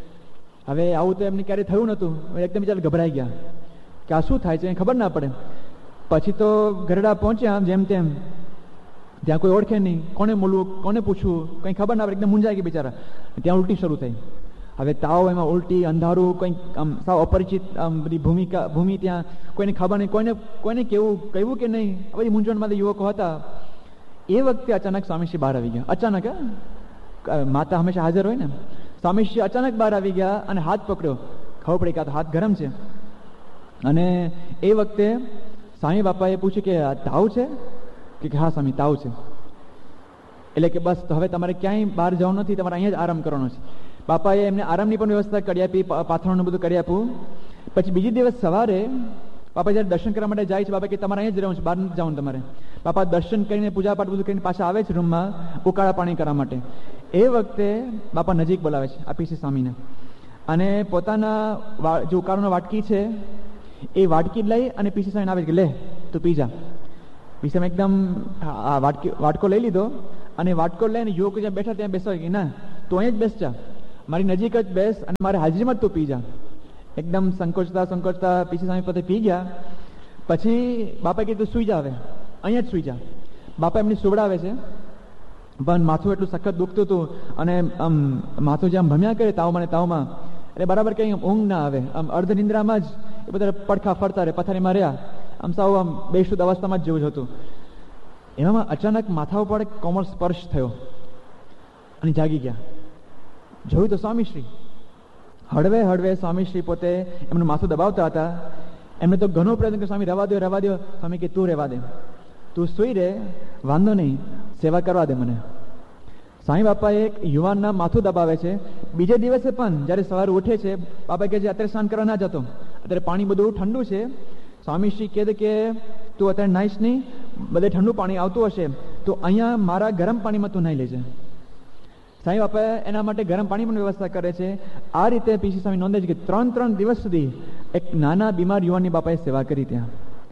હવે આવું તો એમને ક્યારેય થયું નહોતું. એકદમ બિચારા ગભરાઈ ગયા કે આ શું થાય છે, ખબર ના પડે. પછી તો ગરડા પહોંચ્યા જેમ તેમ, ત્યાં કોઈ ઓળખે નહીં, કોને મળવું, કોને પૂછવું, કંઈ ખબર ના પડે, એકદમ મૂંઝાઈ ગઈ બિચારા. ત્યાં ઉલટી શરૂ થઈ. હવે તાવ, એમાં ઉલટી, અંધારું, કંઈક આમ સાવ અપરિચિત આમ બધી ભૂમિકા ભૂમિ, ત્યાં કોઈને ખબર નહીં, કોઈને કોઈને કેવું કહેવું કે નહીં, આ બધી મૂંઝવણમાં યુવકો હતા. એ વખતે અચાનક સ્વામીશ્રી બહાર આવી ગયા. અચાનક, માતા હંમેશા હાજર હોય ને, સ્વામીશ્રી અચાનક બહાર આવી ગયા અને હાથ પકડ્યો. ખબર પડી કે આ તો હાથ ગરમ છે. અને એ વખતે સ્વામી બાપાએ પૂછ્યું કે આ તાવ છે? કે હા સ્વામી તાવ છે. એટલે કે બસ હવે તમારે ક્યાંય બહાર જવાનું નથી, તમારે અહીંયા જ આરામ કરવાનો છે. બાપાએ એમને આરામની પણ વ્યવસ્થા કરી આપી, પાથરણનું બધું કરી આપ્યું. પછી બીજી દિવસ સવારે બાપા જ્યારે દર્શન કરવા માટે જાય છે, બાપા કે તમારે અહીંયા જ રહેવું છે, બહાર નથી જવાનું તમારે. બાપા દર્શન કરીને પૂજાપાઠ બધું કરીને પાછા આવે છે રૂમમાં ઉકાળા પાણી કરવા માટે. એ વખતે બાપા નજીક બોલાવે છે આ પીસી સ્વામીને અને પોતાના જે ઉકાળાનો વાટકી છે એ વાટકી લઈ અને પીસી સ્વામીને આવે છે કે લે તું પી જા. વિષમ એકદમ વાટકી વાટકો લઈ લીધો અને વાટકો લઈને યુવકો જ્યાં બેઠા ત્યાં બેસવા કે ના તું અહીં જ બેસ જા, મારી નજીક જ બેસ અને મારી હાજરીમાં જ તું પી જા. એકદમ સંકોચતા સંકોચતા પીસી સ્વામી પોતે પી ગયા. પછી બાપાએ કીધું સુઈ જા, હવે અહીંયા જ સુઈ જા. બાપા એમની સુવડાવે છે, પણ માથું એટલું સખત દુખતું હતું અને આમ માથું જે આમ ભમ્યા કરે તાવમાં ને તાવમાં, એટલે બરાબર કંઈ ઊંઘ ના આવે. આમ અર્ધ નિંદ્રામાં જ એ બધા પડખા ફરતા રહે, પથારીમાં રહ્યા, આમ સાવ આમ બેશુદ્ધ અવસ્થામાં જ જેવું જ હતું. એવામાં અચાનક માથા ઉપર એક કોમળ સ્પર્શ થયો અને જાગી ગયા. જોયું તો સ્વામીશ્રી હળવે હળવે સ્વામીશ્રી પોતે એમનું માથું દબાવતા હતા. એમને તો ઘણો પ્રયત્ન કર્યો, સ્વામી રવા દો રવા દો. સ્વામી કે તું રહેવા દે, તું સુઈ રહે, વાંધો નહીં, સેવા કરવા દે મને. સાંઈ બાપા એક યુવાનના માથું દબાવે છે. બીજે દિવસે પણ જ્યારે સવારે ઉઠે છે, બાપા કે જે અત્યારે સ્નાન કરવા ના જતો, અત્યારે પાણી બધું ઠંડુ છે. સ્વામીશ્રી કહે કે તું અત્યારે નાહીશ નહીં, બધે ઠંડુ પાણી આવતું હશે તો અહીંયા મારા ગરમ પાણીમાં તું નાહી લેજે. સાંઈ બાપા એના માટે ગરમ પાણી પણ વ્યવસ્થા કરે છે. આ રીતે પીસી સ્વામી નોંધે છે કે ત્રણ ત્રણ દિવસ સુધી એક નાના બીમાર યુવાનની બાપાએ સેવા કરી ત્યાં.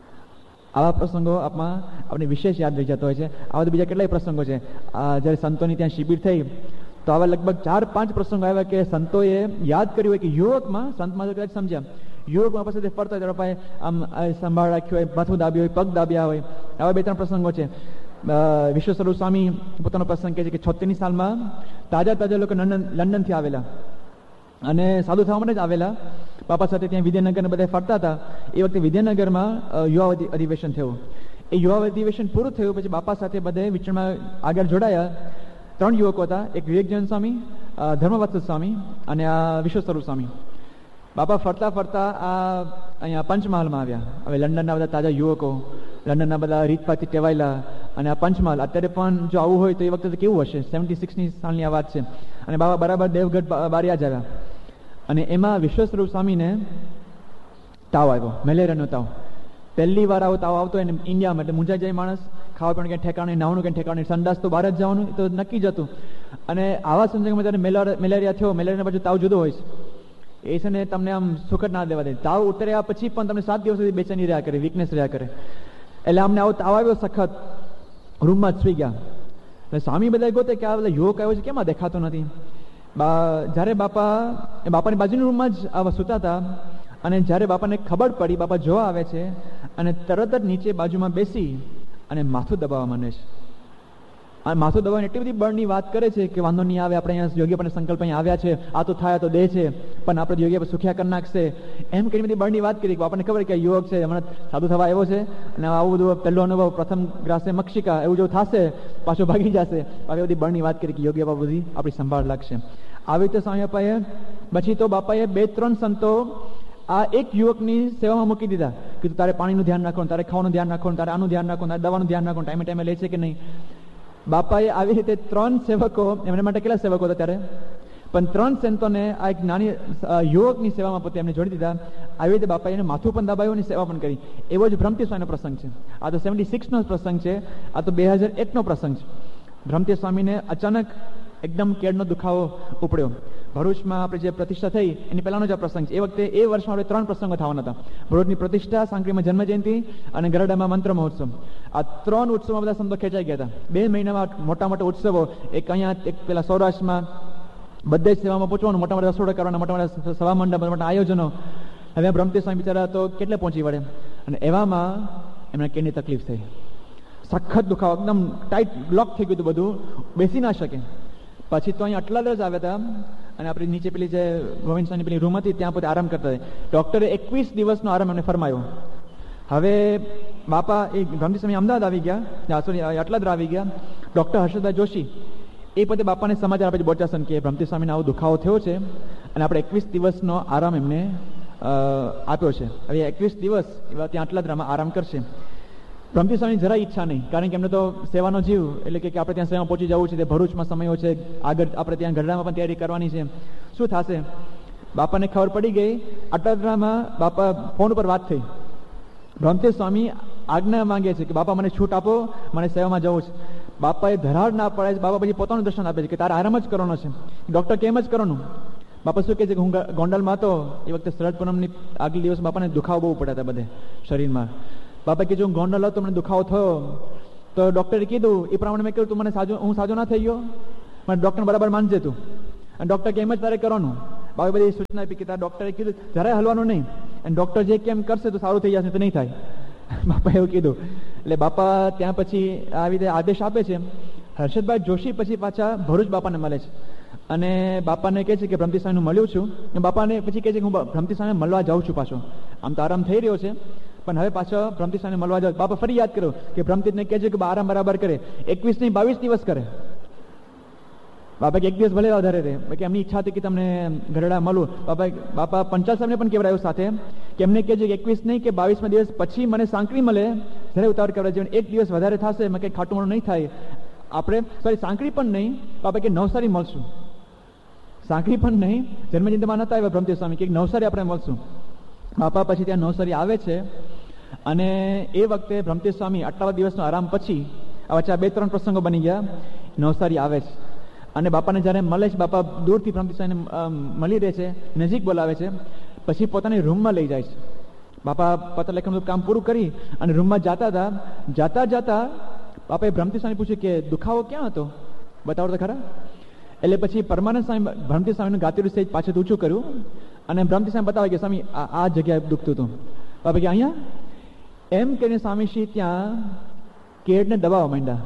આવા પ્રસંગો આપમાં આપણે વિશેષ યાદ રહી જતો હોય છે. આવા તો બીજા કેટલાય પ્રસંગો છે. જ્યારે સંતોની ત્યાં શિબિર થઈ તો આવા લગભગ ચાર પાંચ પ્રસંગો આવ્યા કે સંતોએ યાદ કર્યું હોય કે યુવકમાં, સંતમાં તો કદાચ સમજ્યા, યુવકમાં પાસે ફરતા હોય ત્યારે આમ સંભાળ રાખ્યું હોય, માથું દાબ્યું હોય, પગ દાબ્યા હોય. આવા બે ત્રણ પ્રસંગો છે. વિશ્વ સ્વરૂપ સ્વામી પોતાનો પ્રસંગ કહે છે કે છોતેરની સાલમાં તાજા તાજા લોકો લંડન લંડનથી આવેલા અને સાધુ થવા માટે જ આવેલા. બાપા સાથે ત્યાં વિદ્યાનગરને બધા ફરતા હતા. એ વખતે વિદ્યાનગરમાં યુવા અધિવેશન થયું. એ યુવા અધિવેશન પૂરું થયું પછી બાપા સાથે બધે વિચરણમાં આગળ જોડાયા. ત્રણ યુવકો હતા, એક વિવેકજન સ્વામી, ધર્મવત્સ સ્વામી અને આ વિશ્વ સ્વરૂપ સ્વામી. બાપા ફરતા ફરતા આ અહીંયા પંચમહાલમાં આવ્યા. હવે લંડનના બધા તાજા યુવકો, લંડનના બધા રીતપાથી ટેવાયેલા અને આ પંચમહાલ અત્યારે પણ જો આવું હોય તો એ વખતે કેવું હશે, સેવન્ટી સિક્સની સાલની આ વાત છે. અને બાબા બરાબર દેવગઢ બારિયા જ આવ્યા અને એમાં વિશ્વ સ્વરૂપ સ્વામીને તાવ આવ્યો, મેલેરિયાનો તાવ. પહેલી વાર આવો તાવ આવતો એને ઇન્ડિયામાં, એટલે મૂંઝાઈ જાય માણસ. ખાવા પણ કંઈ ઠેકાણે, નાવાનું કંઈ ઠેકાણે, સંડાસ તો બહાર જ જવાનું તો નક્કી જ હતું. અને આવા સંજોગોમાં જ્યારે મેલેરિયા થયો, મેલેરિયાના પછી તાવ જુદો હોય છે, એ છે ને તમને આમ સુખદ ના દેવા દે. તાવ ઉતર્યા પછી પણ તમને સાત દિવસ સુધી બેચેની રહ્યા કરે, વીકનેસ રહ્યા કરે. એટલે અમને આવો તાવ આવ્યો સખત, રૂમમાં જ સુઈ ગયા. એટલે સ્વામી બધા ગોતે કે આ બધા યોગ આવ્યો છે, કેમ આ દેખાતો નથી? બા જ્યારે બાપા એ બાપાની બાજુની રૂમમાં જ આવા સૂતા હતા અને જ્યારે બાપાને ખબર પડી, બાપા જોવા આવે છે અને તરત જ નીચે બાજુમાં બેસી અને માથું દબાવવા માંડે છે. અને માથું દબાવીને એટલી બધી બળની વાત કરે છે કે વાંધો નહીં આવે, આપણે અહીંયા યોગી આપણને સંકલ્પ અહીંયા આવ્યા છે, આ તો થાય તો દે છે, પણ આપણે યોગી આપણે સુખ્યા કરી નાખશે, એમ કરી બધી બળની વાત કરી. આપણને ખબર કે યોગ છે, હમણાં સાધુ થવા આવ્યો છે અને આવું બધું પહેલો અનુભવ, પ્રથમ ગ્રાસે મક્ષિકા એવું જો થશે, પાછો ભાગી જશે. આવી બધી બળની વાત કરી કે યોગી બાપા બધી આપણી સંભાળ લાગશે. આવી રીતે સ્વામી બાપાએ પછી તો બાપાએ બે ત્રણ સંતો આ એક યુવકની સેવામાં મૂકી દીધા કે તારે પાણીનું ધ્યાન રાખવાનું, તારે ખાવાનું ધ્યાન રાખવાનું, તારે આનું ધ્યાન રાખવાનું, તારે દવાનું ધ્યાન રાખવાનું, ટાઈમે ટાઈમે લે છે કે નહીં. બાપાએ આવી રીતે ત્રણ સેવકો, એમના માટે કેટલા સેવકો હતા ત્યારે, પણ ત્રણ સંતોને આ એક નાની યુવકની સેવામાં પોતે એમને જોડી દીધા. આવી રીતે બાપાએ એને માથું પણ દબાવ્યું અને સેવા પણ કરી. એવો જ ભ્રમતી સ્વામીનો પ્રસંગ છે. આ તો સેવન્ટી સિક્સનો પ્રસંગ છે, આ તો બે હજાર એકનો પ્રસંગ છે. ભ્રમતી સ્વામીને અચાનક એકદમ કેળનો દુખાવો ઉપડ્યો. ભરૂચમાં આપણે જે પ્રતિષ્ઠા થઈ એની પહેલાનો જ આ પ્રસંગ છે. એ વખતે એ વર્ષમાં આપણે ત્રણ પ્રસંગો થવાના હતા. ભરૂચની પ્રતિષ્ઠા, સાંકરીમાં જન્મ જયંતિ અને ગરડામાં મંત્ર મહોત્સવ. આ ત્રણ ઉત્સવમાં બધા સંતો ખેંચાઈ ગયા હતા. બે મહિનામાં મોટા મોટા ઉત્સવો, એક અહીંયા, એક પેલા સૌરાષ્ટ્રમાં, બધે જ સેવામાં પહોંચવાનું, મોટા મોટા રસોડા કરવાના, મોટા મોટા સભા મંડપ, મોટા આયોજનો. હવે ભ્રમતી સ્વામી બિચારા તો કેટલે પહોંચી વળે. અને એવામાં એમને કેની તકલીફ થઈ, સખત દુખાવો, એકદમ ટાઈટ બ્લોક થઈ ગયું હતું, બધું બેસી ના શકે. પછી તો અહીંયા આટલા જ આવ્યા હતા અને આપણે નીચે પેલી જે ગોવિંદ સ્વામીની પેલી રૂમ હતી ત્યાં પોતે આરામ કરતા હતા. ડૉક્ટરે એકવીસ દિવસનો આરામ એમને ફરમાયો. હવે બાપા એ ભ્રમતી સ્વામી અમદાવાદ આવી ગયા, સોરી આટલા આવી ગયા. ડૉક્ટર હર્ષદા જોશી એ પોતે બાપાને સમાચાર આપે છે બોચાસન કે ભ્રમતી સ્વામીને આવો દુખાવો થયો છે અને આપણે એકવીસ દિવસનો આરામ એમને આપ્યો છે. હવે એકવીસ દિવસ એવા ત્યાં આટલા આરામ કરશે. ભ્રમતી સ્વામીની જરા ઈચ્છા નહીં, કારણ કે એમને તો સેવાનો જીવ, એટલે કે આપણે ત્યાં સેવામાં પહોંચી જવું છે, તે ભરૂચમાં સમયો છે, આગળ આપણે ત્યાં ગઢડામાં પણ તૈયારી કરવાની છે, શું થશે? બાપાને ખબર પડી ગઈ. અટાદરામાં બાપા ફોન ઉપર વાત થઈ. ભ્રમતી સ્વામી આજ્ઞા માંગે છે કે બાપા મને છૂટ આપો, મને સેવામાં જવું છે. બાપાએ ધરાડ ના પડે છે. બાપા પછી પોતાનું દર્શન આપે છે કે તારે આરામ જ કરવાનો છે, ડૉક્ટર કેમ જ કરવાનું. બાપા શું કહે છે કે હું ગોંડલમાં હતો એ વખતે શરદ પૂનમની આગલી દિવસ બાપાને દુખાવો બહુ પડ્યા હતા બધે શરીરમાં. બાપા કીધું ગોંડલ હતો, મને દુખાવો થયો, તો ડૉક્ટરે કીધું એ પ્રમાણે મેં કહ્યું તું મને સાજો હું સાજો ના થઈ ગયો, મને ડૉક્ટર બરાબર માનજે તું. અને ડૉક્ટર કે એમ જ તારે કરવાનું. બાપા બધી સૂચના આપી કે તારા ડૉક્ટરે કીધું જરાય હલવાનું નહીં, અને ડૉક્ટર જે કેમ કરશે તો સારું થઈ જશે, તો નહીં થાય. બાપા એવું કીધું. એટલે બાપા ત્યાં પછી આવી રીતે આદેશ આપે છે. હર્ષદભાઈ જોશી પછી પાછા ભરૂચ બાપાને મળે છે અને બાપાને કહે છે કે ભ્રમતી સ્વામીનું મળ્યું છું. બાપાને પછી કહે છે કે હું ભ્રમતી સ્વામીને મળવા જાઉં છું પાછો. આમ તો આરામ થઈ રહ્યો છે, પણ હવે પાછો ભ્રમતી સ્વામીને મળવા જાઉં. બાપા ફરી યાદ કર્યો કે ભ્રમતીને કહે છે કે આરામ બરાબર કરે, એકવીસ નહીં બાવીસ દિવસ કરે. બાપા કે એક દિવસ ભલે વધારે રહે, કે એમની ઈચ્છા હતી કે તમને ઘરડા મળું. બાપા બાપા પંચાલ સાહેબને પણ કહેવાયું સાથે કે એમને કહે છે કે એકવીસ નહીં કે બાવીસમાં દિવસ પછી મને સાંકળી મળે, જ્યારે ઉતાવળ કહેવાય છે, એક દિવસ વધારે થશે, મેં કંઈ ખાટું મોડું નહીં થાય. આપણે સોરી સાંકળી પણ નહીં, બાપા કે નવસારી મળશું. સાંકળી પણ નહીં, જન્મચિંતામાં નતા આવ્યા ભ્રમતી સ્વામી, કે નવસારી આપણે મળશું. બાપા પછી ત્યાં નવસારી આવે છે અને એ વખતે ભ્રમતી સ્વામી આટલા દિવસનો આરામ પછી આ વચ્ચે બે ત્રણ પ્રસંગો બની ગયા, નવસારી આવે છે અને બાપાને જ્યારે મળે છે, બાપા દૂરથી ભ્રમતી સ્વામીને મળી રહે છે, નજીક બોલાવે છે, પછી પોતાની રૂમમાં લઈ જાય છે. બાપા પત્ર લેખનનું કામ પૂરું કરી અને રૂમમાં જતા હતા, જાતા જતા બાપાએ ભ્રમતી સ્વામી પૂછ્યું કે દુખાવો ક્યાં હતો, બતાવો તો ખરા. એટલે પછી પરમાનંદ સ્વામી ભ્રમતી સ્વામીનું ગાતેલું સ્ટેજ પાછળ ઊંચું કર્યું અને ભ્રમતી સ્વામી બતાવે કે સ્વામી આ આ જગ્યાએ દુખતું હતું. બાપા કે અહીંયા એમ કરીને સ્વામીશ્રી ત્યાં કેડને દબાવવા માંડ્યા.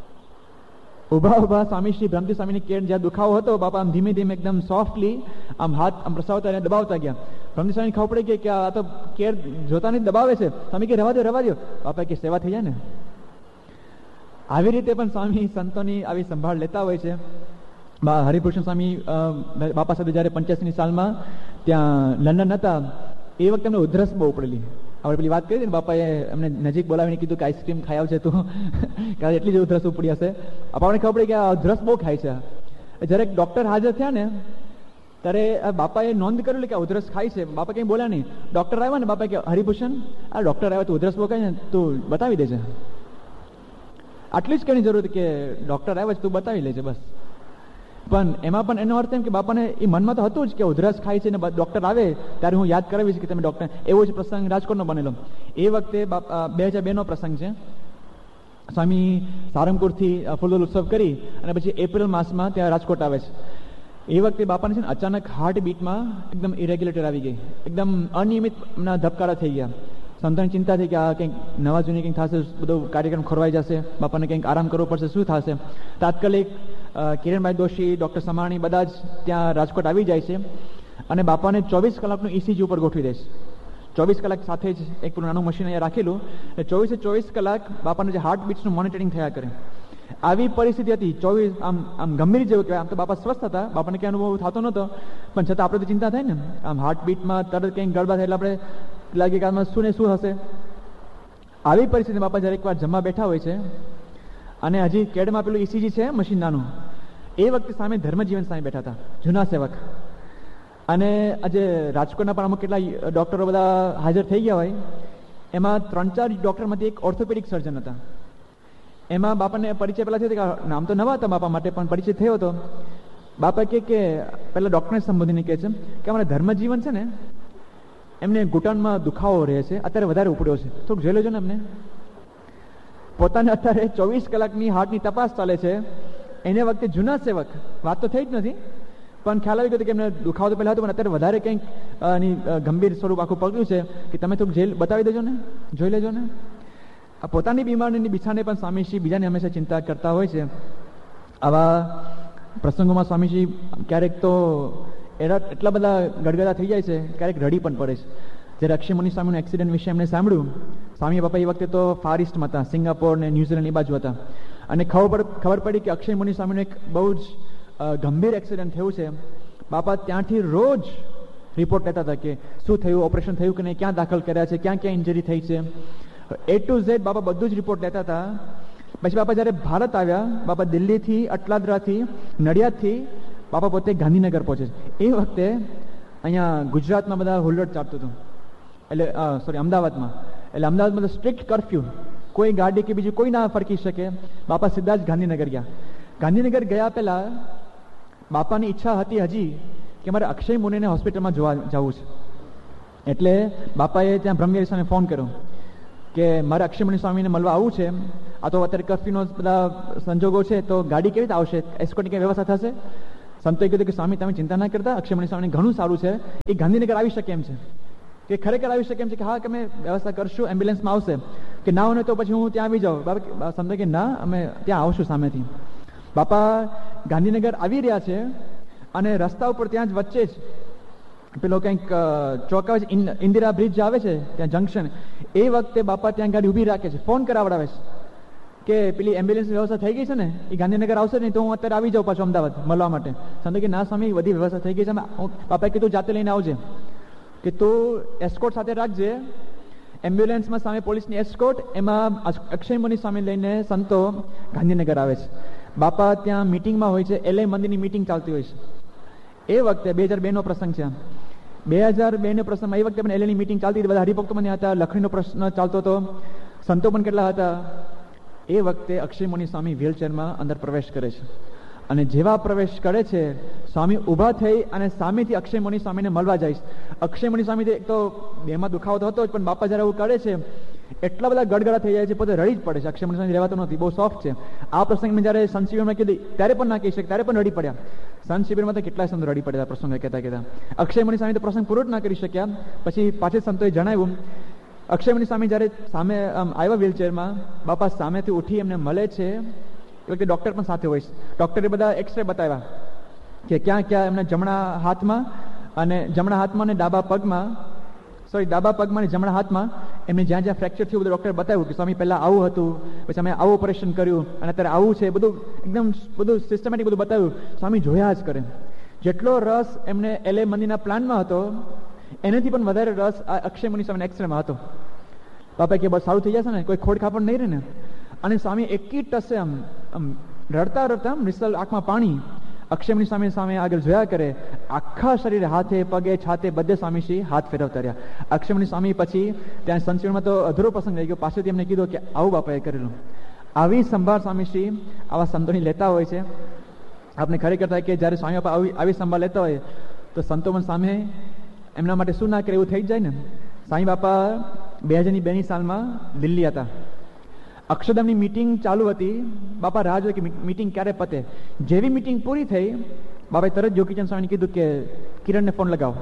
ઉભા ઉભા સ્વામીશ્રી ભ્રમતી સ્વામીની કેડ જ્યાં દુખાવો હતો, બાપા આમ ધીમે ધીમે એકદમ સોફ્ટલી આમ હાથ આમ પ્રસાવતા એને દબાવતા ગયા. ભ્રમતી સ્વામીને ખબર પડી કે આ તો કેડ જોતા નહીં દબાવે છે. સ્વામી કે રવા દો રવા દો. બાપા કે સેવા થઈ જાય ને. આવી રીતે પણ સ્વામી સંતોની આવી સંભાળ લેતા હોય છે. હરિભૂષણ સ્વામી બાપા સાથે જ્યારે પંચ્યાસીની સાલમાં ત્યાં લંડન હતા, એ વખતે એમને ઉધરસ બહુ ઉપડેલી. આપણે પેલી વાત કરી હતી ને, બાપાએ એમને નજીક બોલાવીને કીધું કે આઈસ્ક્રીમ ખાઈ આવશે તું, કારણ એટલી જ ઉધરસ ઉપડી હશે. આપણને ખબર પડી કે આ ઉધરસ બહુ ખાય છે. જ્યારે ડૉક્ટર હાજર થયા ને ત્યારે બાપાએ નોંધ કરેલી કે ઉધરસ ખાય છે. બાપા કંઈ બોલ્યા નહીં. ડૉક્ટર આવ્યા ને, બાપા કે હરિભૂષણ આ ડૉક્ટર આવ્યા તો ઉધરસ બહુ ખાય ને, તું બતાવી દેજે. આટલી જ કઈ જરૂર કે ડૉક્ટર આવ્યા છે તું બતાવી લેજે બસ. પણ એમાં પણ એનો અર્થ એમ કે બાપાને એ મનમાં તો હતું જ કે ઉધરસ ખાય છે ને ડૉક્ટર આવે ત્યારે હું યાદ કરાવીશ કે તમે ડૉક્ટર. એવો જ પ્રસંગ રાજકોટનો બનેલો. એ વખતે બે હજાર બે નો પ્રસંગ છે. સ્વામી સારંગપુરથી ફૂલદોલ ઉત્સવ કરી અને પછી એપ્રિલ માસમાં ત્યાં રાજકોટ આવે છે. એ વખતે બાપાને છે ને અચાનક હાર્ટ બીટમાં એકદમ ઇરેગ્યુલેટર આવી ગઈ, એકદમ અનિયમિત ધબકારા થઈ ગયા. સંતોની ચિંતા થઈ કે આ કંઈક નવા જૂની કંઈક થશે, બધો કાર્યક્રમ ખોરવાઈ જશે, બાપાને કંઈક આરામ કરવો પડશે, શું થશે. તાત્કાલિક કિરણભાઈ દોશી, ડૉક્ટર સમાણી બધા જ ત્યાં રાજકોટ આવી જાય છે અને બાપાને ચોવીસ કલાકનું ઈસીજી ઉપર ગોઠવી દે છે. ચોવીસ કલાક સાથે જ એક પેલું નાનું મશીન અહીંયા રાખેલું, એટલે ચોવીસે ચોવીસ કલાક બાપાનું જે હાર્ટ બીટ્સનું મોનિટરિંગ થયા કરે. આવી પરિસ્થિતિ હતી. ચોવીસ આમ આમ ગંભીર જેવું કહેવાય. આમ તો બાપા સ્વસ્થ હતા, બાપાને ક્યાં અનુભવ થતો નહોતો, પણ છતાં આપણે તો ચિંતા થાય ને. આમ હાર્ટ બીટમાં તરત કંઈક ગડબડ થાય એટલે આપણે લાગે કે આમાં શું ને શું હશે. આવી પરિસ્થિતિ બાપા જ્યારે એકવાર જમવા બેઠા હોય છે અને હજી કેડમાં પેલું ઈસીજી છે મશીન નાનું, એ વખતે સામે ધર્મજીવન સામે બેઠા હતા, જૂના સેવક. અને આજે રાજકોટના પણ અમુક કેટલા ડૉક્ટરો બધા હાજર થઈ ગયા હોય, એમાં ત્રણ ચાર ડૉક્ટરમાંથી એક ઓર્થોપેડિક સર્જન હતા. એમાં બાપાને પરિચય પહેલાં થયો કે નામ તો નવા હતા બાપા માટે, પણ પરિચય થયો હતો. બાપા કહે કે પહેલાં ડૉક્ટરને સંબોધીને કહે છે કે અમારા ધર્મજીવન છે ને એમને ઘૂંટણમાં દુખાવો રહે છે, અત્યારે વધારે ઉપડ્યો છે, થોડુંક જોઈ લેજો ને એમને. પોતાને અત્યારે ચોવીસ કલાકની હાર્ટની તપાસ ચાલે છે. એને વખતે જૂના સેવક, વાત તો થઈ જ નથી, પણ ખ્યાલ આવી ગયો કે એમને દુખાવો તો પહેલાં હતો, પણ અત્યારે વધારે કંઈક એની ગંભીર સ્વરૂપ આખું પગલું છે કે તમે થોડુંક જેલ બતાવી દેજો ને, જોઈ લેજો ને. આ પોતાની બીમારીની બિછાને પણ સ્વામીશ્રી બીજાને હંમેશા ચિંતા કરતા હોય છે. આવા પ્રસંગોમાં સ્વામીશ્રી ક્યારેક તો એના એટલા બધા ગડગડા થઈ જાય છે, ક્યારેક રડી પણ પડે છે. જ્યારે અક્ષયમુનિ સ્વામીનું એક્સિડન્ટ વિશે એમને સાંભળ્યું, સ્વામી બાપા એ વખતે તો ફાર ઇસ્ટમાં હતા, સિંગાપોર ને ન્યુઝીલેન્ડ એ બાજુ હતા, અને ખબર ખબર પડી કે અક્ષયમુનિ સ્વામીનું એક બહુ જ ગંભીર એક્સિડન્ટ થયું છે. બાપા ત્યાંથી રોજ રિપોર્ટ લેતા હતા કે શું થયું, ઓપરેશન થયું કે નહીં, ક્યાં દાખલ કર્યા છે, ક્યાં ક્યાં ઇન્જરી થઈ છે, એ ટુ ઝેડ બાપા બધું જ રિપોર્ટ લેતા હતા. પછી બાપા જ્યારે ભારત આવ્યા, બાપા દિલ્હીથી, અટલાદરાથી, નડિયાદથી બાપા પોતે ગાંધીનગર પહોંચે છે. એ વખતે અહીંયા ગુજરાતમાં બધા હુલ્લડ ચાલતું હતું, એટલે સોરી અમદાવાદમાં, એટલે અમદાવાદમાં સ્ટ્રિક્ટ કર્ફ્યુ, કોઈ ગાડી કે બીજું કોઈ ના ફરકી શકે. બાપા સીધા જ ગાંધીનગર ગયા. ગાંધીનગર ગયા પહેલાં બાપાની ઈચ્છા હતી હજી કે મારે અક્ષય મુનિને હોસ્પિટલમાં જોવા જવું છે. એટલે બાપાએ ત્યાં બ્રહ્મવિહારી સામે ફોન કર્યો કે મારે અક્ષયમણી સ્વામીને મળવા આવવું છે, આ તો અત્યારે કર્ફ્યુનો બધા સંજોગો છે, તો ગાડી કેવી રીતે આવશે, એસ્કોર્ટની કઈ વ્યવસ્થા થશે? સંતોએ કીધું કે સ્વામી તમે ચિંતા ના કરતા, અક્ષયમણી સ્વામીને ઘણું સારું છે, એ ગાંધીનગર આવી શકે એમ છે, કે ખરેખર આવી શકે એમ છે, કે હા કે અમે વ્યવસ્થા કરશું, એમ્બ્યુલન્સમાં આવશે, કે ના હોય તો પછી હું ત્યાં આવી જાઉં. બાપા સંતો કે ના, અમે ત્યાં આવશું સામેથી. બાપા ગાંધીનગર આવી રહ્યા છે અને રસ્તા ઉપર ત્યાં જ વચ્ચે જ પેલો કંઈક ચોક આવે છે, ઇન્દિરા બ્રિજ આવે છે ત્યાં જંકશન, એ વખતે બાપા ત્યાં ગાડી ઊભી રાખે છે, ફોન કરાવડાવે છે કે પેલી એમ્બ્યુલન્સની વ્યવસ્થા થઈ ગઈ છે ને, એ ગાંધીનગર આવશે નહીં તો હું અત્યારે આવી જાઉં પાછું અમદાવાદ મળવા માટે. સંતો કે ના સ્વામી બધી વ્યવસ્થા થઈ ગઈ છે. બાપાએ કીધું જાતે લઈને આવજે, કે તું એસ્કોર્ટ સાથે રાખજે. એમ્બ્યુલન્સમાં સામે પોલીસની એસ્કોર્ટ, એમાં અક્ષયમણી સ્વામી લઈને સંતો ગાંધીનગર આવે છે. બાપા ત્યાં મિટિંગમાં હોય છે, એલઆઈ મંદિરની મિટિંગ ચાલતી હોય છે. એ વખતે બે હજાર બે નો પ્રસંગ છે. બે હજાર બે નો પ્રસંગમાં એ વખતે પણ એલઆઈની મિટિંગ ચાલતી હતી, બધા હરિભક્તો પણ હતા, લખણીનો પ્રશ્ન ચાલતો હતો, સંતો પણ કેટલા હતા. એ વખતે અક્ષયમુનિ સ્વામી વ્હીલચેરમાં અંદર પ્રવેશ કરે છે, અને જેવા પ્રવેશ કરે છે સ્વામી ઊભા થઈ અને સામેથી અક્ષયમુનિ સ્વામીને મળવા જાય છે. અક્ષયમુનિ સ્વામી એક તો બેમાં દુખાવો તો હતો જ, પણ બાપા જ્યારે એવું કરે છે એટલા બધા ગડગડા થઈ જાય છે, પોતે રડી જ પડે છે. અક્ષયમુનિ સ્વામી રહેવાતો નથી, બહુ સોફ્ટ છે. આ પ્રસંગમાં જ્યારે સંત શિબિરમાં કીધી ત્યારે પણ ના કહી શકે, ત્યારે પણ રડી પડ્યા. સંત શિબિરમાં તો કેટલાય સંતો રડી પડ્યા પ્રસંગ કહેતા કહેતા. અક્ષયમુનિ સ્વામી તો પ્રસંગ પૂરો જ ના કરી શક્યા. પછી પાછળ સંતોએ જણાવ્યું, અક્ષયમુનિ સ્વામી જ્યારે સામે આવ્યા વ્હીલચેરમાં, બાપા સામેથી ઉઠી એમને મળે છે. એ વખતે ડૉક્ટર પણ સાથે હોય છે. ડૉક્ટરે બધા એક્સરે બતાવ્યા કે ક્યાં ક્યાં એમના જમણા હાથમાં અને જમણા હાથમાં અને ડાબા પગમાં, સોરી ડાબા પગમાં અને જમણા હાથમાં એમને જ્યાં જ્યાં ફ્રેક્ચર થયું બધું ડૉક્ટરે બતાવ્યું કે સ્વામી પહેલાં આવું હતું, પછી અમે આવું ઓપરેશન કર્યું અને અત્યારે આવું છે, બધું એકદમ બધું સિસ્ટમેટિક બધું બતાવ્યું. સ્વામી જોયા જ કરે. જેટલો રસ એમને એલએ મંદિરના પ્લાનમાં હતો એનાથી પણ વધારે રસ આ અક્ષયમુનિ સ્વામીના એક્સરેમાં હતો. બાપા કે બસ સારું થઈ જશે ને, કોઈ ખોડ ખાપડ નહીં રહે ને. અને સ્વામી એકી ટસે આમ આમ રડતા રડતા આમ નિસલ આંખમાં પાણી અક્ષયમુનિ સ્વામી સામે આગળ જોયા કરે. આખા શરીરે, હાથે પગે છાતે બધે સ્વામીશ્રી હાથ ફેરવતા રહ્યા. અક્ષયમુનિ સ્વામી પછી ત્યાં સંશીવનમાં તો અધૂરો પ્રસંગ રહી ગયો, પાછળથી એમને કીધું કે આવું બાપાએ કરેલું. આવી સંભાળ સ્વામીશ્રી આવા સંતોની લેતા હોય છે. આપણે ખરેખર થાય કે જ્યારે સ્વામી બાપા આવી આવી સંભાળ લેતા હોય તો સંતો પણ સામે એમના માટે શું ના કરે એવું થઈ જ જાય ને. સાંઈ બાપા બે હજારની બેની સાલમાં દિલ્હી હતા. અક્ષરધામની મિટિંગ ચાલુ હતી. બાપા રાહ જોઈ કે મિટિંગ ક્યારે પતે. જેવી મિટિંગ પૂરી થઈ, બાપાએ તરત જોગીચંદ સ્વામીને કીધું કે કિરણને ફોન લગાવો.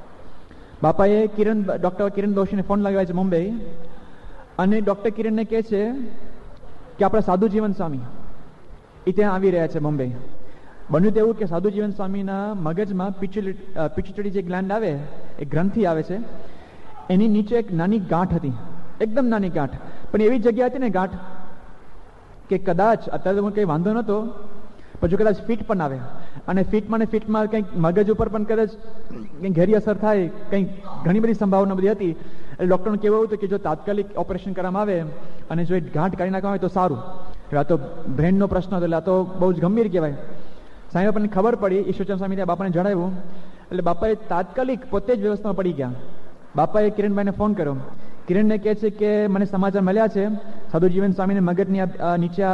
બાપાએ કિરણ ડૉક્ટર કિરણ દોશીને ફોન લગાવ્યા છે મુંબઈ, અને ડૉક્ટર કિરણને કહે છે કે આપણા સાધુ જીવન સ્વામી એ ત્યાં આવી રહ્યા છે મુંબઈ. બન્યું તેવું કે સાધુ જીવન સ્વામીના મગજમાં પિચ્યુટરી પિચ્યુટરી જે ગ્લેન્ડ આવે, એ ગ્રંથિ આવે છે, એની નીચે એક નાની ગાંઠ હતી, એકદમ નાની ગાંઠ, પણ એવી જગ્યા હતી ને ગાંઠ કે કદાચ અત્યારે તો કંઈ વાંધો નહોતો, પછી કદાચ ફીટ પણ આવે, અને ફીટમાં ને ફીટમાં કંઈક મગજ ઉપર પણ કદાચ કંઈક ઘેરી અસર થાય, કંઈક ઘણી બધી સંભાવના બધી હતી. એટલે ડૉક્ટરનું કહેવું હતું કે જો તાત્કાલિક ઓપરેશન કરવામાં આવે અને જો એ ગાંઠ કાઢી નાખવામાં આવે તો સારું. આ તો બ્રેનનો પ્રશ્ન હતો, એટલે આ તો બહુ જ ગંભીર કહેવાય. સાંઈ બાપાને ખબર પડી, ઈશ્વરચંદ સ્વામી ત્યાં બાપાને જણાવ્યું, એટલે બાપાએ તાત્કાલિક પોતે જ વ્યવસ્થામાં પડી ગયા. બાપાએ કિરણભાઈને ફોન કર્યો. કિરણને કહે છે કે મને સમાચાર મળ્યા છે, સાધુ જીવન સ્વામીને મગજની નીચે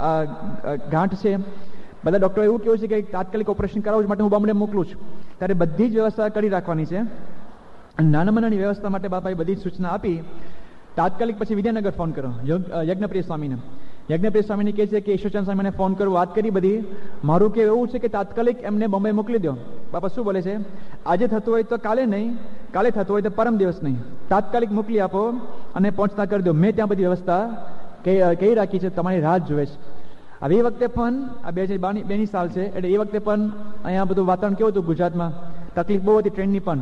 ગાંઠ છે, બધા ડૉક્ટરો એવું કહ્યું છે કે તાત્કાલિક ઓપરેશન કરાવવું માટે હું બોમ્બે મોકલું છું. ત્યારે બધી જ વ્યવસ્થા કરી રાખવાની છે. નાનામાં નાની વ્યવસ્થા માટે બાપાએ બધી જ સૂચના આપી. તાત્કાલિક પછી વિદ્યાનગર ફોન કર્યો યજ્ઞપ્રિય સ્વામીને. યજ્ઞપ્રિય સ્વામીને કહે છે કે ઈશ્વરચંદ સ્વામીને ફોન કરું, વાત કરી બધી. મારું કે એવું છે કે તાત્કાલિક એમને બોમ્બે મોકલી દો. બાપા શું બોલે છે, આજે થતું હોય તો કાલે નહીં, કાલે થતું હોય તો પરમ દિવસ નહીં, તાત્કાલિક મોકલી આપો અને પહોંચતા કરી દો. મેં ત્યાં બધી વ્યવસ્થા કહી રાખી છે, તમારી રાહ જોવે છે. હવે એ વખતે પણ આ બે હજાર બારની બેની સાલ છે, એટલે એ વખતે પણ અહીંયા બધું વાતાવરણ કેવું હતું ગુજરાતમાં, તકલીફ બહુ હતી ટ્રેનની પણ.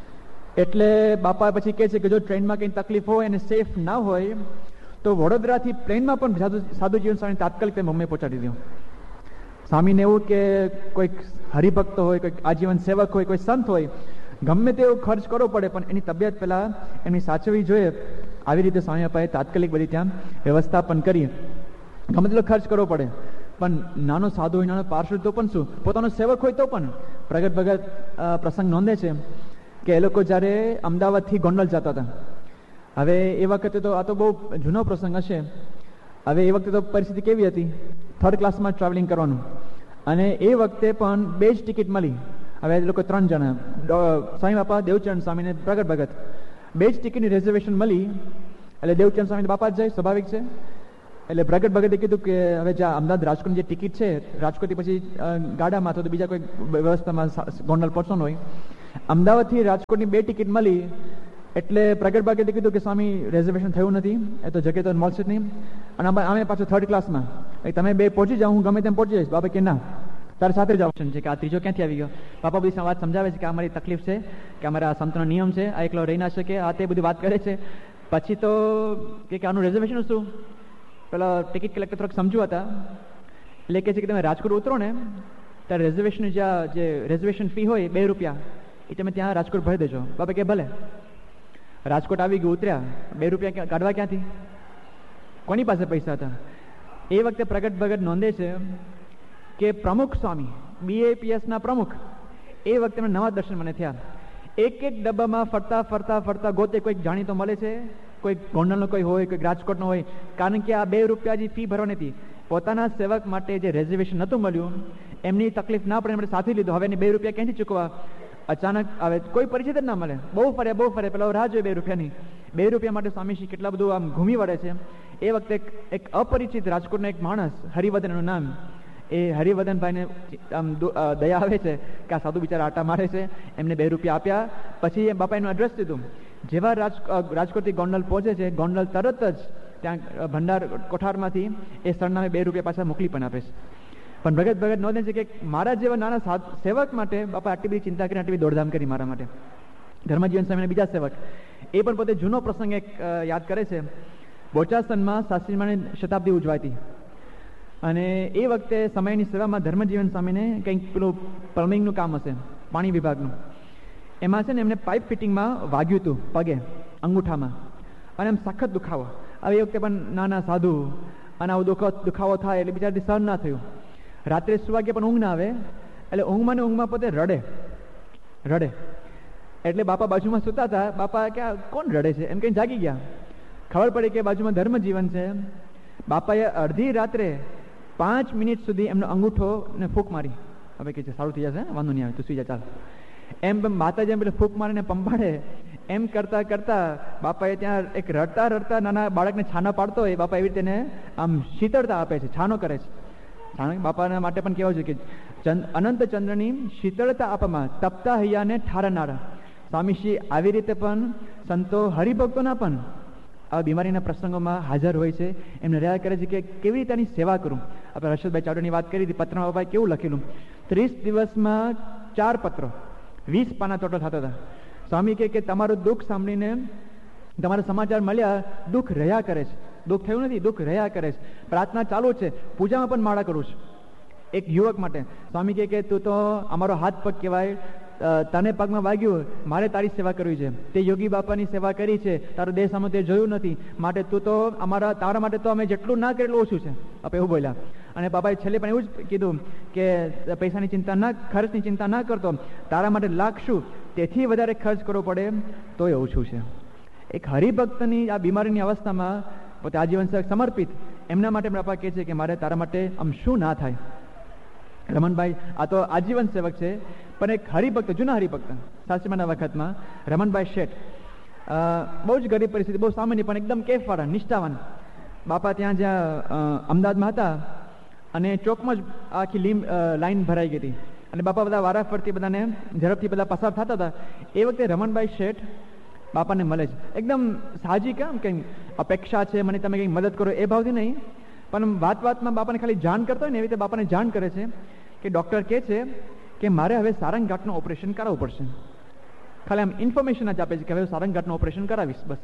એટલે બાપા પછી કહે છે કે જો ટ્રેનમાં કંઈ તકલીફ હોય અને સેફ ના હોય તો વડોદરાથી પ્લેનમાં પણ સાધુ સાધુ જીવન સ્વામી તાત્કાલિક તે મુંબઈ પહોંચાડી દો. સ્વામીને એવું કે કોઈક હરિભક્ત હોય, કોઈક આજીવન સેવક હોય, કોઈ સંત હોય, ગમે તેવો ખર્ચ કરવો પડે પણ એની તબિયત પહેલાં એમની સાચવવી જોઈએ. આવી રીતે સ્વામી બાપાએ તાત્કાલિક બધી ત્યાં વ્યવસ્થા પણ કરી. ગમે તેટલો ખર્ચ કરવો પડે, પણ નાનો સાધુ હોય, નાનો પાર્ષદ તો પણ શું, પોતાનો સેવક હોય તો પણ. પ્રગટ ભગત પ્રસંગ નોંધે છે કે એ લોકો જ્યારે અમદાવાદથી ગોંડલ જતા હતા. હવે એ વખતે તો આ તો બહુ જૂનો પ્રસંગ હશે. હવે એ વખતે તો પરિસ્થિતિ કેવી હતી, થર્ડ ક્લાસમાં ટ્રાવેલિંગ કરવાનું, અને એ વખતે પણ બે જ ટિકિટ મળી. હવે એ લોકો ત્રણ જણા, સ્વામી બાપા, દેવચરણ સ્વામી ને પ્રગટ ભગત, બે જ ટિકિટની રિઝર્વેશન મળી. એટલે દેવચંદ સ્વામી બાપા જ જાય, સ્વાભાવિક છે. એટલે પ્રગટ ભગતે કીધું કે હવે જ્યાં અમદાવાદ રાજકોટની જે ટિકિટ છે, રાજકોટથી પછી ગાડામાં અથવા તો બીજા કોઈ વ્યવસ્થામાં ગોંડલ પહોંચવાનું હોય, અમદાવાદથી રાજકોટની બે ટિકિટ મળી. એટલે પ્રગટ ભગતે કીધું કે સ્વામી રિઝર્વેશન થયું નથી, એ તો જગ્યા તો મળશે જ નહીં, અને અમે પાછું થર્ડ ક્લાસમાં, તમે બે પહોંચી જાઓ, હું ગમે તેમ પહોંચી જઈશ. બાપા કે ના, તારે સાથે જ ઓપ્શન છે કે આ ત્રીજો ક્યાંથી આવી ગયો. બાપા બધી વાત સમજાવે છે કે અમારી તકલીફ છે, કે અમારા સંતનો નિયમ છે, આ એકલો રહી ના શકે, આ તે બધી વાત કરે છે. પછી તો કે આનું રિઝર્વેશન શું, પેલા ટિકિટ કલેક્ટર થોડાક સમજુ હતા, એટલે કહે છે કે તમે રાજકોટ ઉતરો ને ત્યારે રિઝર્વેશન જ્યાં જે રિઝર્વેશન ફી હોય બે રૂપિયા એ તમે ત્યાં રાજકોટ ભરી દેજો. બાપા કે ભલે. રાજકોટ આવી ગયું, ઉતર્યા, બે રૂપિયા કાઢવા ક્યાંથી, કોની પાસે પૈસા હતા? એ વખતે પ્રગટ ભગત નોંધે છે કે પ્રમુખ સ્વામી બીએપીએસના પ્રમુખ એ વખતે નવા દર્શન મને થયા. એક એક ડબ્બામાં ફરતા ફરતા ફરતા ગોતે કોઈક જાણીતો મળે છે, કોઈ ગોંડલનો કોઈ હોય, કોઈ રાજકોટનો હોય, કારણ કે આ બે રૂપિયા જે ફી ભરવાની હતી, પોતાના સેવક માટે જે રિઝર્વેશન નહોતું મળ્યું, એમની તકલીફ ના પડે એમણે સાથે લીધું. હવે એની બે રૂપિયા ક્યાંથી ચૂકવા? અચાનક હવે કોઈ પરિચિત જ ના મળે, બહુ ફરે બહુ ફરે, પેલા રાહ જોઈએ બે રૂપિયાની. બે રૂપિયા માટે સ્વામીશ્રી કેટલા બધું આમ ઘૂમી વળે છે. એ વખતે એક અપરિચિત રાજકોટનો એક માણસ, હરિવર્ધન એનું નામ, એ હરિવર્ધનભાઈને આમ દયા આવે છે કે આ સાધુ બિચારા આટા મારે છે, એમને બે રૂપિયા આપ્યા. પછી એ બાપા એનું એડ્રેસ દીધું. જેવા રાજ રાજકોટથી ગોંડલ પહોંચે છે, ગોંડલ તરત જ ત્યાં ભંડાર કોઠારમાંથી એ સરનામે બે રૂપિયા પાછા મોકલી પણ આપે છે. પણ ભગત ભગત નોંધે છે કે મારા જેવા નાના સેવક માટે બાપા આટલી બધી ચિંતા કરી, આટલી બધી દોડધામ કરી મારા માટે. ધર્મજીવન સ્વામીના બીજા સેવક એ પણ પોતે જૂનો પ્રસંગ એક યાદ કરે છે. બોચાસનમાં શાસ્ત્રીમાની શતાબ્દી ઉજવાતી, અને એ વખતે સમયની સેવામાં ધર્મજીવન સ્વામીને કંઈક પેલું પ્લમ્બિંગનું કામ હશે, પાણી વિભાગનું. એમાં છે ને એમને પાઇપ ફિટિંગમાં વાગ્યું હતું પગે, અંગૂઠામાં, અને એમ સખત દુખાવો. હવે એ વખતે પણ નાના સાધુ, અને આવો દુખો દુખાવો થાય એટલે બિચારાથી સહન ના થયું. રાત્રે સુવા ગયા પણ ઊંઘ ના આવે, એટલે ઊંઘમાં ને ઊંઘમાં પોતે રડે રડે એટલે બાપા બાજુમાં સૂતા હતા. બાપા કે કોણ રડે છે એમ કઈ જાગી ગયા. ખબર પડી કે બાજુમાં ધર્મજીવન છે. બાપાએ અડધી રાત્રે પાંચ મિનિટ સુધી એમનો અંગૂઠો ને ફૂંક મારી. હવે કે છે સારું થઈ જશે, વાંધો નહીં આવે, તું સુઈ જા, ચાલ. એમ માતાજી એમ પેલે ફૂંક મારીને પંપાડે, એમ કરતા કરતા બાપાએ ત્યાં એક રડતા રડતા નાના બાળકને છાનો પાડતો હોય, બાપા એવી રીતે એને આમ શીતળતા આપે છે, છાનો કરે છે. છાનો બાપાના માટે પણ કહેવાય છે કે અનંત ચંદ્રની શીતળતા આપવામાં તપતા હૈયાને ઠારનારા. સ્વામીશ્રી આવી રીતે પણ સંતો હરિભક્તોના પણ આ બીમારીના પ્રસંગોમાં હાજર હોય છે, એમને રહ્યા કરે છે કે કેવી રીતે એની સેવા કરું. આપણે હર્ષદભાઈ ચાવડાની વાત કરી હતી, પત્રમાં બાપાએ કેવું લખેલું, ત્રીસ દિવસમાં ચાર પત્રો, વીસ પાના ટોટલ થતા હતા. સ્વામી કહે કે તમારું દુઃખ સાંભળીને, તમારા સમાચાર મળ્યા, દુઃખ રહ્યા કરે છે, દુઃખ થયું નથી, દુઃખ રહ્યા કરે છે. પ્રાર્થના ચાલુ છે, પૂજામાં પણ માળા કરું છું એક યુવક માટે. સ્વામી કહે કે તું તો અમારો હાથ પગ કહેવાય, તને પગમાં વાગ્યું, મારે તારી સેવા કરવી છે, તે યોગી બાપાની સેવા કરી છે, તારો દેહ સામે તે જોયું નથી, માટે તું તો અમારા તારા માટે તો અમે જેટલું ના કરેલું ઓછું છે. આપણે એવું બોલ્યા. અને બાપાએ છેલ્લે પણ એવું જ કીધું કે પૈસાની ચિંતા ના, ખર્ચની ચિંતા ના કરતો, તારા માટે લાખ શું, તેથી વધારે ખર્ચ કરવો પડે તો એ ઓછું છે. એક હરિભક્તની આ બીમારીની અવસ્થામાં પોતે આજીવન સેવક સમર્પિત, એમના માટે બાપા કહે છે કે મારે તારા માટે આમ શું ના થાય. રમણભાઈ આ તો આજીવન સેવક છે, પણ એક હરિભક્ત, જૂના હરિભક્ત, સાસરીમાના વખતમાં રમણભાઈ શેઠ, બહુ જ ગરીબ પરિસ્થિતિ, બહુ સામાન્ય, પણ એકદમ કેફવાળા, નિષ્ઠાવાન. બાપા ત્યાં જ્યાં અમદાવાદમાં હતા, અને ચોકમાં જ આખી લીમ લાઈન ભરાઈ ગઈ હતી, અને બાપા બધા વારાફરતી બધાને ઝડપથી બધા પસાર થતા હતા. એ વખતે રમણભાઈ શેઠ બાપાને મળે છે, એકદમ સાહજી, કેમ કંઈ અપેક્ષા છે મને તમે કંઈક મદદ કરો એ ભાવથી નહીં, પણ વાત વાતમાં બાપાને ખાલી જાણ કરતો હોય ને એવી રીતે બાપાને જાણ કરે છે કે ડૉક્ટર કહે છે કે મારે હવે સારંગઘાટનું ઓપરેશન કરાવવું પડશે. ખાલી આમ ઇન્ફોર્મેશન જ આપે છે કે હવે સારંગઘાટનું ઓપરેશન કરાવીશ, બસ.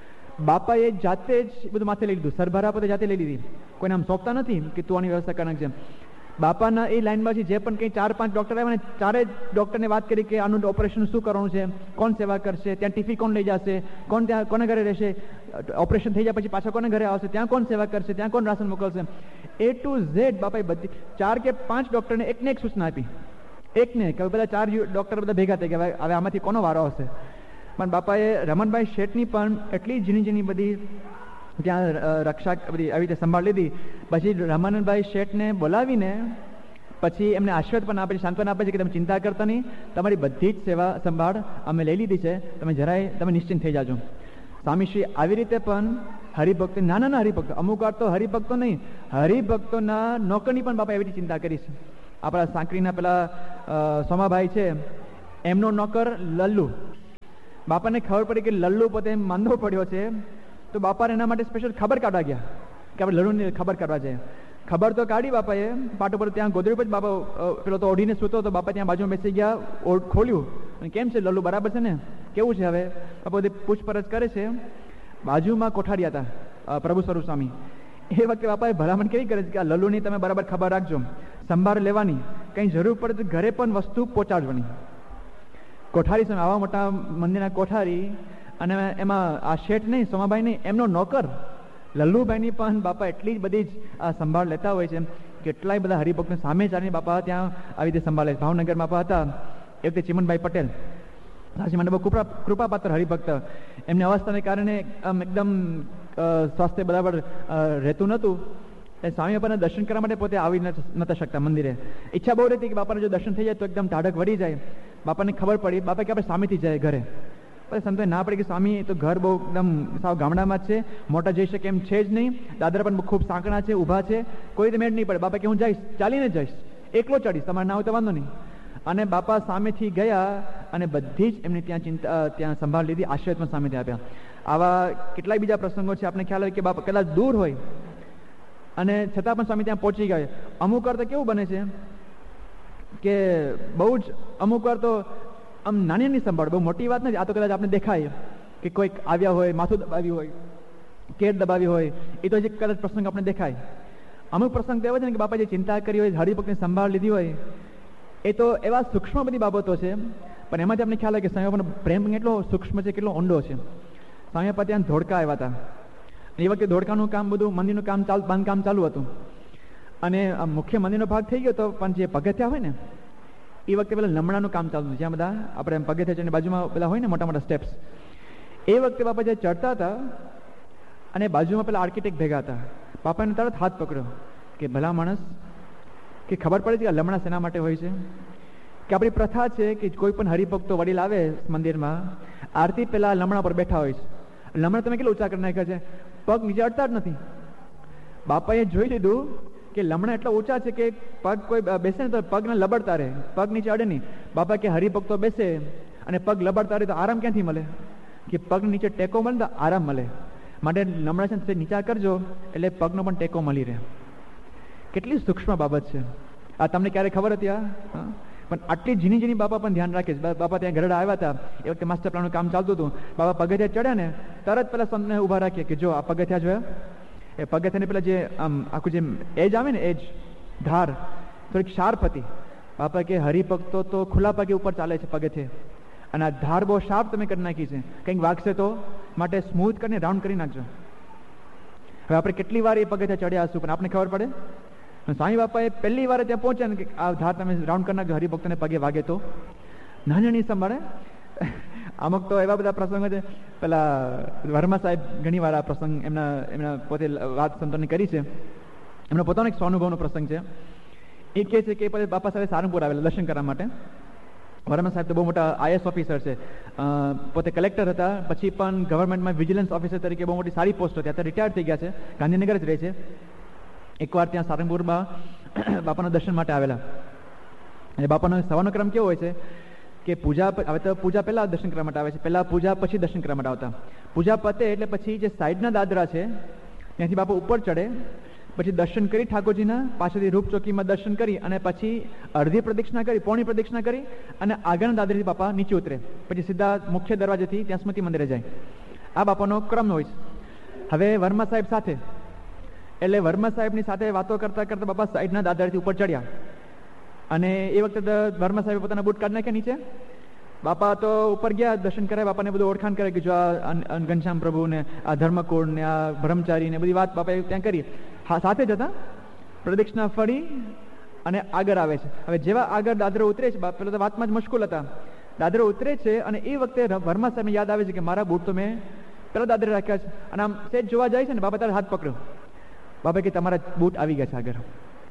બાપાએ જાતે જ બધું માથે લઈ લીધું, સરભરા પોતે જાતે લઈ લીધી, કોઈને આમ સોંપતા નથી કે તું આની વ્યવસ્થા કરનાર છે. બાપાના એ લાઈનમાંથી જે પણ કંઈ ચાર પાંચ ડૉક્ટર આવ્યા ને, ચારે ડૉક્ટરને વાત કરી કે આનું ઓપરેશન શું કરવાનું છે, કોણ સેવા કરશે, ત્યાં ટિફિન કોણ લઈ જશે, કોણ ત્યાં કોને ઘરે રહેશે, ઓપરેશન થઈ જાય પછી પાછા કોને ઘરે આવશે, ત્યાં કોણ સેવા કરશે, ત્યાં કોણ રાશન મોકલશે, એ ટુ ઝેડ બાપાએ બધી ચાર કે પાંચ ડૉક્ટરને એકને એક સૂચના આપી, એકને કે બધા ચાર ડૉક્ટર બધા ભેગા થઈ ગયા, હવે આમાંથી કોનો વારો હશે. પણ બાપાએ રમણભાઈ શેઠની પણ એટલી ઝીણી ઝીણી બધી ત્યાં રક્ષા બધી આવી રીતે સંભાળ લીધી. પછી રમણભાઈ શેઠને બોલાવીને પછી એમને આશીર્વાદ પણ આપે છે, સાંત્વના આપે છે કે તમે ચિંતા કરતા નહીં, તમારી બધી જ સેવા સંભાળ અમે લઈ લીધી છે, તમે જરાય તમે નિશ્ચિંત થઈ જાજો. સ્વામીશ્રી આવી રીતે પણ હરિભક્તો, નાના નાના હરિભક્તો, અમુક વાર તો હરિભક્તો નહીં, હરિભક્તોના નોકરની પણ બાપા એવી રીતે ચિંતા કરી છે. આપણા સાંકરીના પેલા સોમાભાઈ છે, એમનો નોકર લલ્લુ. બાપાને ખબર પડી કે લલ્લુ પોતે માંદો પડ્યો છે, તો બાપાને એના માટે સ્પેશિયલ ખબર કાઢવા ગયા કે આપણે લલ્લુની ખબર કાઢવા જાય. ખબર તો કાઢી બાપાએ, પાટો પર ત્યાં ગોદડી પર બાપા પેલો તો ઓઢીને સૂતો, તો બાપા ત્યાં બાજુમાં બેસી ગયા, ખોલ્યું અને કેમ છે લલ્લુ, બરાબર છે ને, કેવું છે હવે? બાપા બધી પૂછપરછ કરે છે. બાજુમાં કોઠારી હતા પ્રભુ સ્વરૂપ સ્વામી. એ વખતે બાપાએ ભલામણ કેવી કરે છે કે આ લલ્લુની તમે બરાબર ખબર રાખજો, સંભાળ લેવાની, કંઈ જરૂર પડે તો ઘરે પણ વસ્તુ પહોંચાડવાની. કોઠારી સામે આવા મોટા મંદિરના કોઠારી, અને એમાં આ શેઠ નહીં, સોમાભાઈ નહીં, એમનો નોકર લલ્લુભાઈની પણ બાપા એટલી જ બધી જ આ સંભાળ લેતા હોય છે. કેટલાય બધા હરિભક્તને સામે ચાલીને બાપા ત્યાં આવી રીતે સંભાળે. ભાવનગરમાં બાપા હતા એ વખતે ચિમનભાઈ પટેલ, સાચી માટે બહુ કૃપા કૃપાપાત્ર હરિભક્ત. એમની અવસ્થાને કારણે આમ એકદમ સ્વાસ્થ્ય બરાબર રહેતું નહોતું. એ સ્વામી બાપાના દર્શન કરવા માટે પોતે આવી નહોતા શકતા મંદિરે. ઈચ્છા બહુ રહેતી કે બાપાને જો દર્શન થઈ જાય તો એકદમ ટાઢક વળી જાય. બાપાને ખબર પડી, બાપા કે આપણે સ્વામીથી જાય ઘરે. પછી સંતોએ ના પડી કે સ્વામી તો ઘર બહુ એકદમ સાવ ગામડામાં જ છે, મોટા જઈ શકે એમ છે જ નહીં, દાદરા પણ ખૂબ સાંકડા છે, ઊભા છે, કોઈ રીતે મેળ નહીં પડે. બાપા કે હું જઈશ, ચાલીને જઈશ, એકલો ચડીશ, તમારે ના હોય તો વાંધો નહીં. અને બાપા સામેથી ગયા અને બધી જ એમની ત્યાં ચિંતા ત્યાં સંભાળ લીધી, આશ્રય પણ સામેથી આપ્યા. આવા કેટલાય બીજા પ્રસંગો છે, આપણે ખ્યાલ હોય કે બાપા કદાચ દૂર હોય અને છતાં પણ સ્વામી ત્યાં પહોંચી ગયા. અમુક વાર તો કેવું બને છે કે બહુ જ અમુક વાર તો આમ નાની નાની સંભાળ, બહુ મોટી વાત નથી. આ તો કદાચ આપણે દેખાય કે કોઈક આવ્યા હોય, માથું દબાવ્યું હોય, કેર દબાવી હોય, એ તો હજી કદાચ પ્રસંગ આપણે દેખાય. અમુક પ્રસંગ તો એવો છે ને કે બાપા જે ચિંતા કરી હોય, હરિભક્તની સંભાળ લીધી હોય, એ તો એવા સૂક્ષ્મ બધી બાબતો છે, પણ એમાંથી આપણે ખ્યાલ હોય કે સ્વામી બાપાનો પ્રેમ કેટલો સૂક્ષ્મ છે, કેટલો ઊંડો છે. સ્વામી બાપા ત્યાં ધોળકા આવ્યા હતા. એ વખતે ધોળકાનું કામ બધું મંદિરનું કામ ચાલ બાંધકામ ચાલુ હતું, અને મુખ્ય મંદિરનો ભાગ થઈ ગયો હતો, પણ જે પગથિયા હોય ને એ વખતે પેલા લમણાનું કામ ચાલતું હતું, જ્યાં બધા આપણે પગથિયા ચડીને બાજુમાં પેલા હોય ને મોટા મોટા સ્ટેપ્સ. એ વખતે બાપા જે ચડતા હતા અને બાજુમાં પેલા આર્કિટેક્ટ ભેગા હતા, બાપાને તરત હાથ પકડ્યો કે ભલા માણસ, કે ખબર પડે છે કે લમણા શેના માટે હોય છે. કે આપણી પ્રથા છે કે કોઈ પણ હરિભક્તો વડીલ આવે મંદિરમાં, આરતી પેલા લમણા પર બેઠા હોય છે. લમણા તમે કેટલું ઊંચા કરી નાખ્યા છે, પગ નીચે અડતા જ નથી. બાપાએ જોઈ લીધું કે લમણા એટલા ઊંચા છે કે પગ કોઈ બેસે ને તો પગને લબડતા રહે, પગ નીચે અડે નહીં. બાપા કે હરિભક્તો બેસે અને પગ લબડતા રહે તો આરામ ક્યાંથી મળે? કે પગ નીચે ટેકો મળે તો આરામ મળે. માટે લમણા છે ને નીચા કરજો એટલે પગનો પણ ટેકો મળી રહે. કેટલી સૂક્ષ્મ બાબત છે આ, તમને ક્યારે ખબર હતી આ? પણ આટલી ઝીણી ઝીણી બાપા પણ ધ્યાન રાખે છે. બાપા ત્યાં ગરડા આવ્યા હતા એ વખતે માસ્ટર પ્લાનનું કામ ચાલતું હતું. બાપા પગથિયા ચડ્યા ને તરત પેલા સંતને ઊભા રાખીએ કે જો આ પગથિયા જોયા, એ પગથિયાને પેલા જે આમ આખું જે એજ આવે ને, એજ ધાર થોડીક શાર્પ હતી. બાપા કે હરિભક્તો તો ખુલ્લા પગે ઉપર ચાલે છે પગથિયે, અને આ ધાર બહુ શાર્પ તમે કરી નાખી છે, કંઈક વાગશે તો માટે સ્મૂથ કરીને રાઉન્ડ કરી નાખજો. હવે આપણે કેટલી વાર એ પગથિયા ચડ્યા હશું પણ આપણે ખબર પડે? સ્વામી બાપાએ પહેલી વાર ત્યાં પહોંચ્યા ને કે આ ધાર તમે રાઉન્ડ કરી નાખજો, હરિભક્તોને પગે વાગે તો. નાની નાની સંભાળે. અમુક તો એવા બધા પ્રસંગો છે. પેલા વર્મા સાહેબ ઘણી વાર આ પ્રસંગ એમના એમના પોતે વાત સંતોની કરી છે. એમનો પોતાનો એક સ્વાનુભવનો પ્રસંગ છે. એ કહે છે કે બાપા સાહેબ સારંગપુર આવેલા દર્શન કરવા માટે. વર્મા સાહેબ તો બહુ મોટા આઈએસ ઓફિસર છે, પોતે કલેક્ટર હતા, પછી પણ ગવર્મેન્ટમાં વિજિલન્સ ઓફિસર તરીકે બહુ મોટી સારી પોસ્ટ હતી. અત્યારે રિટાયર થઈ ગયા છે, ગાંધીનગર જ રહે છે. એકવાર ત્યાં સારંગપુરમાં બાપાના દર્શન માટે આવેલા. અને બાપાનો સવારનો ક્રમ કેવો હોય છે કે પૂજા હવે તો પૂજા પહેલા દર્શન કરવા માટે આવે છે, પહેલા પૂજા પછી દર્શન કરવા માટે આવતા. પૂજા પતે એટલે પછી જે સાઈડના દાદરા છે ત્યાંથી બાપા ઉપર ચડે, પછી દર્શન કરી ઠાકોરજીના, પાછળથી રૂપચોકીમાં દર્શન કરી અને પછી અડધી પ્રદક્ષિણા કરી, પોણી પ્રદક્ષિણા કરી અને આગળના દાદરેથી બાપા નીચે ઉતરે, પછી સીધા મુખ્ય દરવાજેથી ત્યાં સ્મૃતિ મંદિરે જાય. આ બાપાનો ક્રમ હોય છે. હવે વર્મા સાહેબ સાથે એટલે વર્મા સાહેબની સાથે વાતો કરતા કરતા બાપા સાઈડના દાદરથી ઉપર ચડ્યા, અને એ વખતે વર્મા સાહેબે પોતાના બૂટ કાઢી નાખ્યા નીચે. બાપા તો ઉપર ગયા, દર્શન કરાય, બાપાને બધું ઓળખાણ કરે કે જો આ ઘનશ્યામ પ્રભુ ને આ ધર્મકુળ ને આ બ્રહ્મચારી ને બધી વાત બાપાએ ત્યાં કરી. હા, સાથે જ હતા. પ્રદક્ષિણા ફરી અને આગળ આવે છે. હવે જેવા આગળ દાદરો ઉતરે છે, પેલા તો વાતમાં જ મશગુલ હતા, દાદરો ઉતરે છે અને એ વખતે વર્મા સાહેબને યાદ આવે છે કે મારા બૂટ તો મેં પેલા દાદરે રાખ્યા છે. અને આમ સેજ જોવા જાય છે ને બાપા તારે હાથ પકડ્યો. બાપા કે તમારા બૂટ આવી ગયા છે આગળ.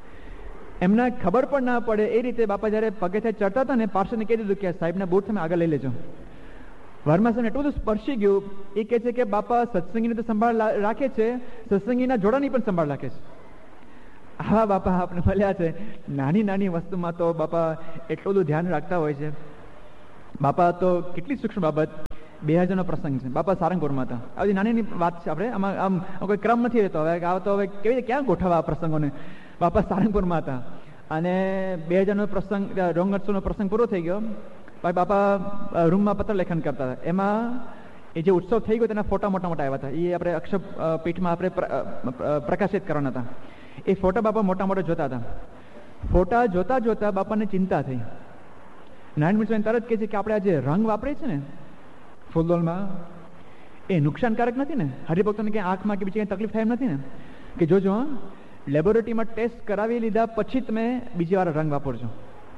એમના ખબર પણ ના પડે એ રીતે બાપા જયારે પગેથી ચડતા હતા ને પાર્ષદને કહી દીધું કે સાહેબના બૂટ તમે આગળ લઈ લેજો. વર્માસને એટલું બધું સ્પર્શી ગયું. એ કહે છે કે બાપા સત્સંગીની તો સંભાળ રાખે છે, સત્સંગીના જોડાની પણ સંભાળ રાખે છે. હા બાપા આપણે મળ્યા છે. નાની નાની વસ્તુમાં તો બાપા એટલું બધું ધ્યાન રાખતા હોય છે. બાપા તો કેટલી સૂક્ષ્મ બાબત. બે હજારનો પ્રસંગ છે, બાપા સારંગપુરમાં હતા. આ બધી નાની નાની વાત છે. આપણે આમાં આમ કોઈ ક્રમ નથી રહેતો. હવે આ તો હવે કેવી રીતે ક્યાં ગોઠવવા આ પ્રસંગોને. બાપા સારંગપુરમાં હતા અને બે હજારનો પ્રસંગ રોંગોત્સવનો પ્રસંગ પૂરો થઈ ગયો. ભાઈ બાપા રૂમમાં પત્ર લેખન કરતા હતા. એમાં એ જે ઉત્સવ થઈ ગયો તેના ફોટા મોટા મોટા આવ્યા હતા. એ આપણે અક્ષર પીઠમાં આપણે પ્રકાશિત કરવાના હતા. એ ફોટા બાપા મોટા મોટા જોતા હતા. ફોટા જોતા જોતા બાપાને ચિંતા થઈ. નારાયણ મિશ્ર તરત કહે છે કે આપણે આ જે રંગ વાપરીએ છીએ ને ફૂલદોલમાં, એ નુકસાનકારક નથી ને? હરિભક્તોને ક્યાંય આંખમાં કે બીજી કંઈ તકલીફ થાય એમ નથી ને? કે જોજો હા, લેબોરેટરીમાં ટેસ્ટ કરાવી લીધા પછી તમે બીજી વાર રંગ વાપરજો.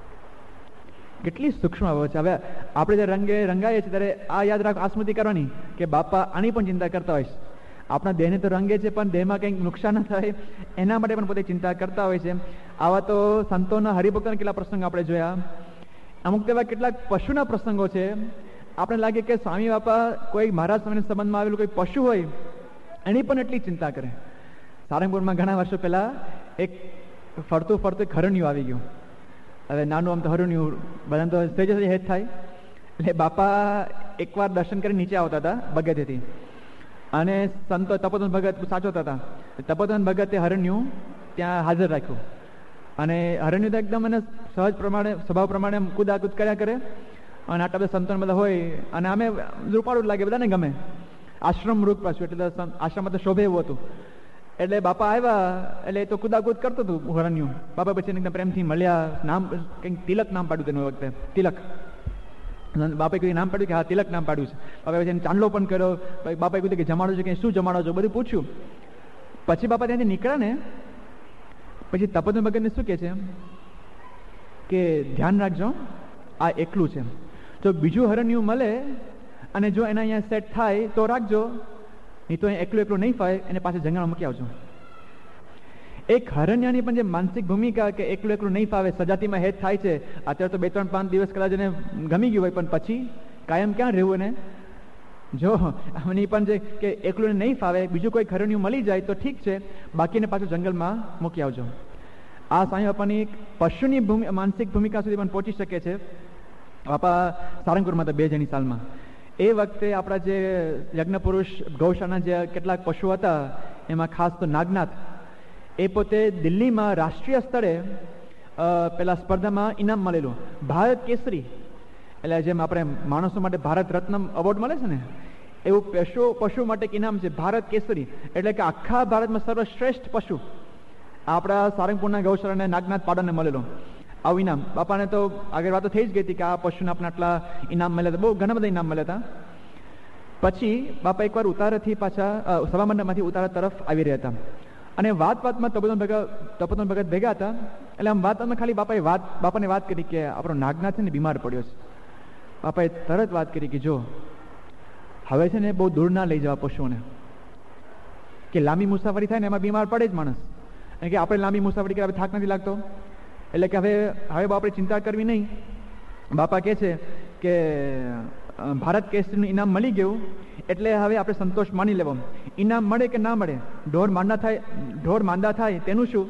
કેટલી સૂક્ષ્મ બાબત છે. હવે આપણે જે રંગે રંગાઈએ છીએ ત્યારે આ યાદ રાખ, આ સ્મૃતિ કરવાની કે બાપા આની પણ ચિંતા કરતા હોય છે. આપણા દેહને તો રંગે છે પણ દેહમાં કંઈક નુકસાન ન થાય એના માટે પણ પોતે ચિંતા કરતા હોય છે. આવા તો સંતોના હરિભક્તોના કેટલા પ્રસંગ આપણે જોયા. અમુક એવા કેટલાક પશુના પ્રસંગો છે. આપણે લાગે કે સ્વામી બાપા કોઈ મહારાજ સ્વામીના સંબંધમાં આવેલું કોઈ પશુ હોય એની પણ એટલી ચિંતા કરે. સારંગપુરમાં ઘણા વર્ષો પહેલા એક ફરતું ફરતું એક હરણિયું આવી ગયું. હવે નાનું આમ તો હરણિયું બધાને તો સહેજ સહેજ હેત થાય. એટલે બાપા એકવાર દર્શન કરી નીચે આવતા હતા બગેથી અને સંતો તપોધન ભગત સાચવતા હતા. તપોધન ભગતે હરણિયું ત્યાં હાજર રાખ્યું અને હરણિયું તો એકદમ એને સહજ પ્રમાણે સ્વભાવ પ્રમાણે કુદાકુદ કર્યા કરે અને આટલા બધા સંતો બધા હોય અને અમે રૂપાળું લાગે, બધાને ગમે. આશ્રમ રૂપ પાછું એટલે આશ્રમમાં તો શોભે એવું હતું. એટલે બાપા આવ્યા એટલે એ તો કુદાકુદ કરતું હતું હરણિયું. બાપા પછી એકદમ પ્રેમથી મળ્યા. નામ કંઈક તિલક નામ પાડ્યું તેનું વખતે, તિલક. બાપાએ કોઈ નામ પાડ્યું કે હા તિલક નામ પાડ્યું છે. બાપા પછી એને ચાંદલો પણ કર્યો. બાપાએ કીધું કે જમાડો છે કે શું જમાડો છો બધું પૂછ્યું. પછી બાપા ત્યાંથી નીકળ્યા ને પછી તપોધન ભગતને શું કહે છે કે ધ્યાન રાખજો આ એકલું છે. જો બીજું હરણિયું મળે અને જો એના અહીંયા સેટ થાય તો રાખજો, નહીં તો એકલું એકલું નહીં ફાય એને પાછળ જંગલમાં મૂકી આવજો. એક હરણિયાની પણ જે માનસિક ભૂમિકા કે એકલું એકલું નહીં ફાવે, સજાતીમાં હેત થાય છે. અત્યારે તો બે ત્રણ પાંચ દિવસ કદાચ એને ગમી ગયું હોય પણ પછી કાયમ ક્યાં રહેવું એને? જો આમની પણ જે કે એકલું નહીં ફાવે બીજું કોઈ હરણિયું મળી જાય તો ઠીક છે, બાકીને પાછું જંગલમાં મૂકી આવજો. આ સ્વામી બાપાની પશુની ભૂમિ માનસિક ભૂમિકા સુધી પણ પહોંચી શકે છે. બાપા સારંગપુરમાં હતા બે હજારની સાલમાં. એ વખતે આપણા જે યજ્ઞ પુરુષ ગૌશાળાના જે કેટલાક પશુ હતા એમાં ખાસ તો નાગનાથ, એ પોતે દિલ્હીમાં રાષ્ટ્રીય સ્તરે પેલા સ્પર્ધામાં ઇનામ મળેલું, ભારત કેસરી. એટલે જેમ આપણે માણસો માટે ભારત રત્ન એવોર્ડ મળે છે ને એવું પશુ પશુ માટે એક ઇનામ છે ભારત કેસરી. એટલે કે આખા ભારતમાં સર્વશ્રેષ્ઠ પશુ આપણા સારંગપુરના ગૌશાળાને નાગનાથ પાડાને મળેલો આવું ઇનામ. બાપાને તો આગળ વાતો થઈ જ ગઈ હતી કે આ પશુને આપણે આટલા ઇનામ મળ્યા હતા, બહુ ઘણા બધા ઇનામ મળ્યા હતા. પછી બાપા એકવાર ઉતારેથી પાછા સભામંડપમાંથી ઉતારા તરફ આવી રહ્યા હતા અને વાત વાતમાં તપોધન ભગત તપોધન ભગત ભેગા હતા. એટલે આમ વાતમાં ખાલી બાપાએ વાત બાપાને વાત કરી કે આપણો નાગનાથ છે ને બીમાર પડ્યો છે. બાપાએ તરત વાત કરી કે જો હવે છે ને બહુ દૂર ના લઈ જવા પશુઓને, કે લાંબી મુસાફરી થાય ને એમાં બીમાર પડે જ માણસ, અને કે આપણે લાંબી મુસાફરી કરે થાક નથી લાગતો. એટલે કે હવે હવે બાપરે ચિંતા કરવી નહીં. બાપા કહે છે કે ભારત કેસરીનું ઇનામ મળી ગયું એટલે હવે આપણે સંતોષ માની લેવો. ઇનામ મળે કે ના મળે, ઢોર માંદા થાય ઢોર માંદા થાય તેનું શું?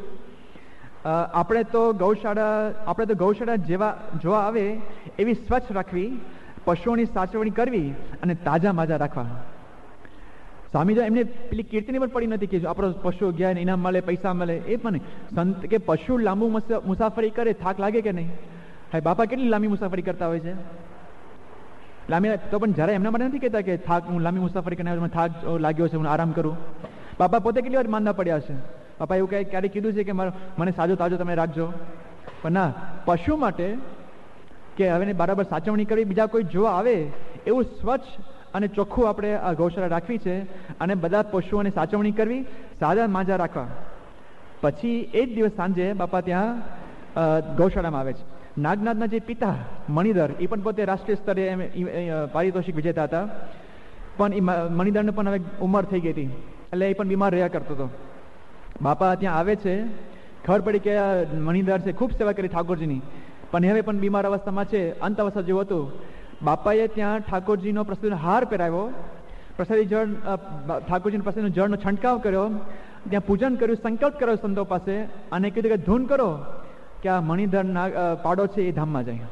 આપણે તો ગૌશાળા આપણે તો ગૌશાળા જેવા જોવા આવે એવી સ્વચ્છ રાખવી, પશુઓની સાચવણી કરવી અને તાજા માજા રાખવા. સ્વામી જો એમને પેલી કીર્તિની પણ પડી નથી કે આપણો પશુ ગયા ને ઇનામ મળે પૈસા મળે, એ પણ સંત કે પશુ લાંબુ મુસાફરી કરે થાક લાગે કે નહીં? હા બાપા કેટલી લાંબી મુસાફરી કરતા હોય છે. લાંબી તો પણ જ્યારે એમના માટે નથી કહેતા કે થાક હું લાંબી મુસાફરી કરીને મને થાક લાગ્યો છે હું આરામ કરું. બાપા પોતે કેટલી વાર માંદા પડ્યા છે. બાપા એવું કંઈ ક્યારેક કીધું છે કે મને સાજો તાજો તમે રાખજો? પણ ના, પશુ માટે કે હવે બરાબર સાચવણી કરવી, બીજા કોઈ જોવા આવે એવું સ્વચ્છ અને ચોખ્ખું આપણે આ ગૌશાળા રાખવી છે અને બધા પશુઓને સાચવણી કરવી, સાજા માજા રાખવા. પછી એ જ દિવસ સાંજે બાપા ત્યાં ગૌશાળામાં આવે છે. નાગનાથના જે પિતા મણિધર, એ પણ પોતે રાષ્ટ્રીય સ્તરે પારિતોષિક વિજેતા હતા, પણ એ મણિધરને પણ હવે ઉંમર થઈ ગઈ હતી એટલે એ પણ બીમાર રહ્યા કરતો હતો. બાપા ત્યાં આવે છે, ખબર પડી કે મણિધર છે ખૂબ સેવા કરી ઠાકોરજીની, પણ હવે પણ બીમાર અવસ્થામાં છે, અંત અવસ્થા જેવું હતું. બાપાએ ત્યાં ઠાકોરજીનો પ્રસાદીનો હાર પહેરાવ્યો, પ્રસાદી જળ ઠાકોરજીનો પ્રસાદીનો જળનો છંટકાવ કર્યો, ત્યાં પૂજન કર્યું, સંકલ્પ કર્યો સંતો પાસે અને કીધું કે ધૂન કરો કે આ મણિધર પાડો છે એ ધામમાં જાય.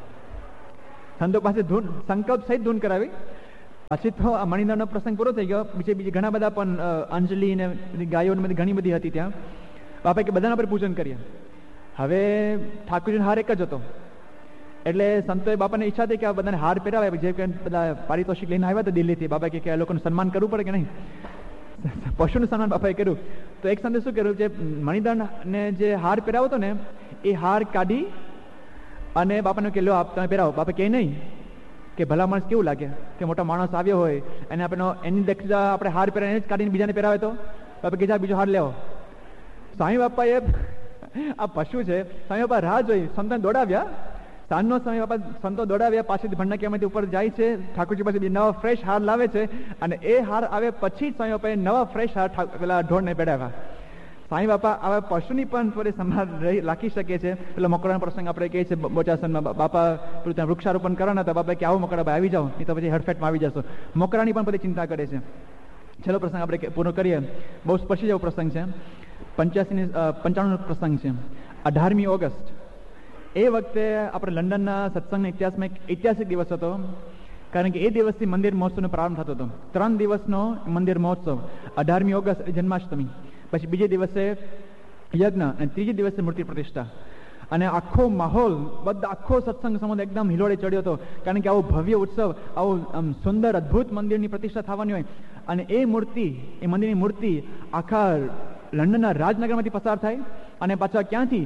સંતો પાસે ધૂન સંકલ્પ સહિત ધૂન કરાવી. પછી તો આ મણિધરનો પ્રસંગ પૂરો થઈ ગયો. બીજે બીજે ઘણા બધા પણ અંજલિ ને ગાયો ને બધી ઘણી બધી હતી ત્યાં. બાપા કે બધાના પર પૂજન કરીએ. હવે ઠાકોરજીનો હાર એક જ હતો એટલે સંતોએ બાપાને ઈચ્છા થઈ કે આ બધાને હાર પહેરાવે, જે કે બધા પારિતોષિક લઈને આવ્યા હતા દિલ્હીથી. બાપા કે આ લોકોનું સન્માન કરવું પડે કે નહીં, પશુનું સન્માન બાપાએ કર્યું. તો એક સંતે શું કર્યું, જે મણિધર ને જે હાર પહેરાવો હતો ને એ હાર કાઢી અને બાપાને કે લો આપ તમે પહેરાવો. બાપા કે નહીં કે ભલા માણસ કેવું લાગે કે મોટા માણસ આવ્યો હોય અને આપણે એની દેખતા આપણે હાર પહેરાવીને જ કાઢીને બીજાને પહેરાવે તો બાપા કે જા બીજો હાર લેવો. સ્વામી બાપાએ આ પશુ છે, સ્વામી બાપા રાહ જોઈ, સંતોને દોડાવ્યા. સાંજનો સમય બાપા સંતો દોડાવ્યા, પાછળથી ભંડાકીયામાંથી ઉપર જાય છે, ઠાકોરજી પાસે નવા ફ્રેશ હાર લાવે છે અને એ હાર આવે પછી જ સ્વામી બાપાએ નવા ફ્રેશ હાર પેલા ઢોળને પહેરાવ્યા. સ્વામી બાપા આવા પશુની પણ થોડી સંભાળ રાખી શકે છે. પેલા મકડાનો પ્રસંગ આપણે કહીએ છીએ બોચાસનમાં, બાપા પેલું ત્યાં વૃક્ષારોપણ કરવાના હતા, બાપા કે આવો મકડા ભાઈ આવી જાઓ, નહીં તો પછી હડફેટમાં આવી જશો. મકડાની પણ બધી ચિંતા કરે છે. છેલ્લો પ્રસંગ આપણે પૂરો કરીએ, બહુ સ્પર્શી જેવો પ્રસંગ છે. પંચ્યાસીની પંચાણું પ્રસંગ છે, અઢારમી ઓગસ્ટ. એ વખતે આપણે લંડનના સત્સંગના ઇતિહાસમાં એક ઐતિહાસિક દિવસ હતો, કારણ કે એ દિવસથી મંદિર મહોત્સવનો પ્રારંભ થતો હતો. ત્રણ દિવસનો મંદિર મહોત્સવ, અઢારમી ઓગસ્ટ જન્માષ્ટમી, પછી બીજે દિવસે યજ્ઞ અને ત્રીજે દિવસે મૂર્તિ પ્રતિષ્ઠા. અને આખો માહોલ બધા આખો સત્સંગ સમુદાય એકદમ હિલોળે ચડ્યો હતો, કારણ કે આવો ભવ્ય ઉત્સવ, આવું સુંદર અદ્ભુત મંદિરની પ્રતિષ્ઠા થવાની હોય અને એ મૂર્તિ એ મંદિરની મૂર્તિ આખા લંડનના રાજનગરમાંથી પસાર થાય અને પાછા ક્યાંથી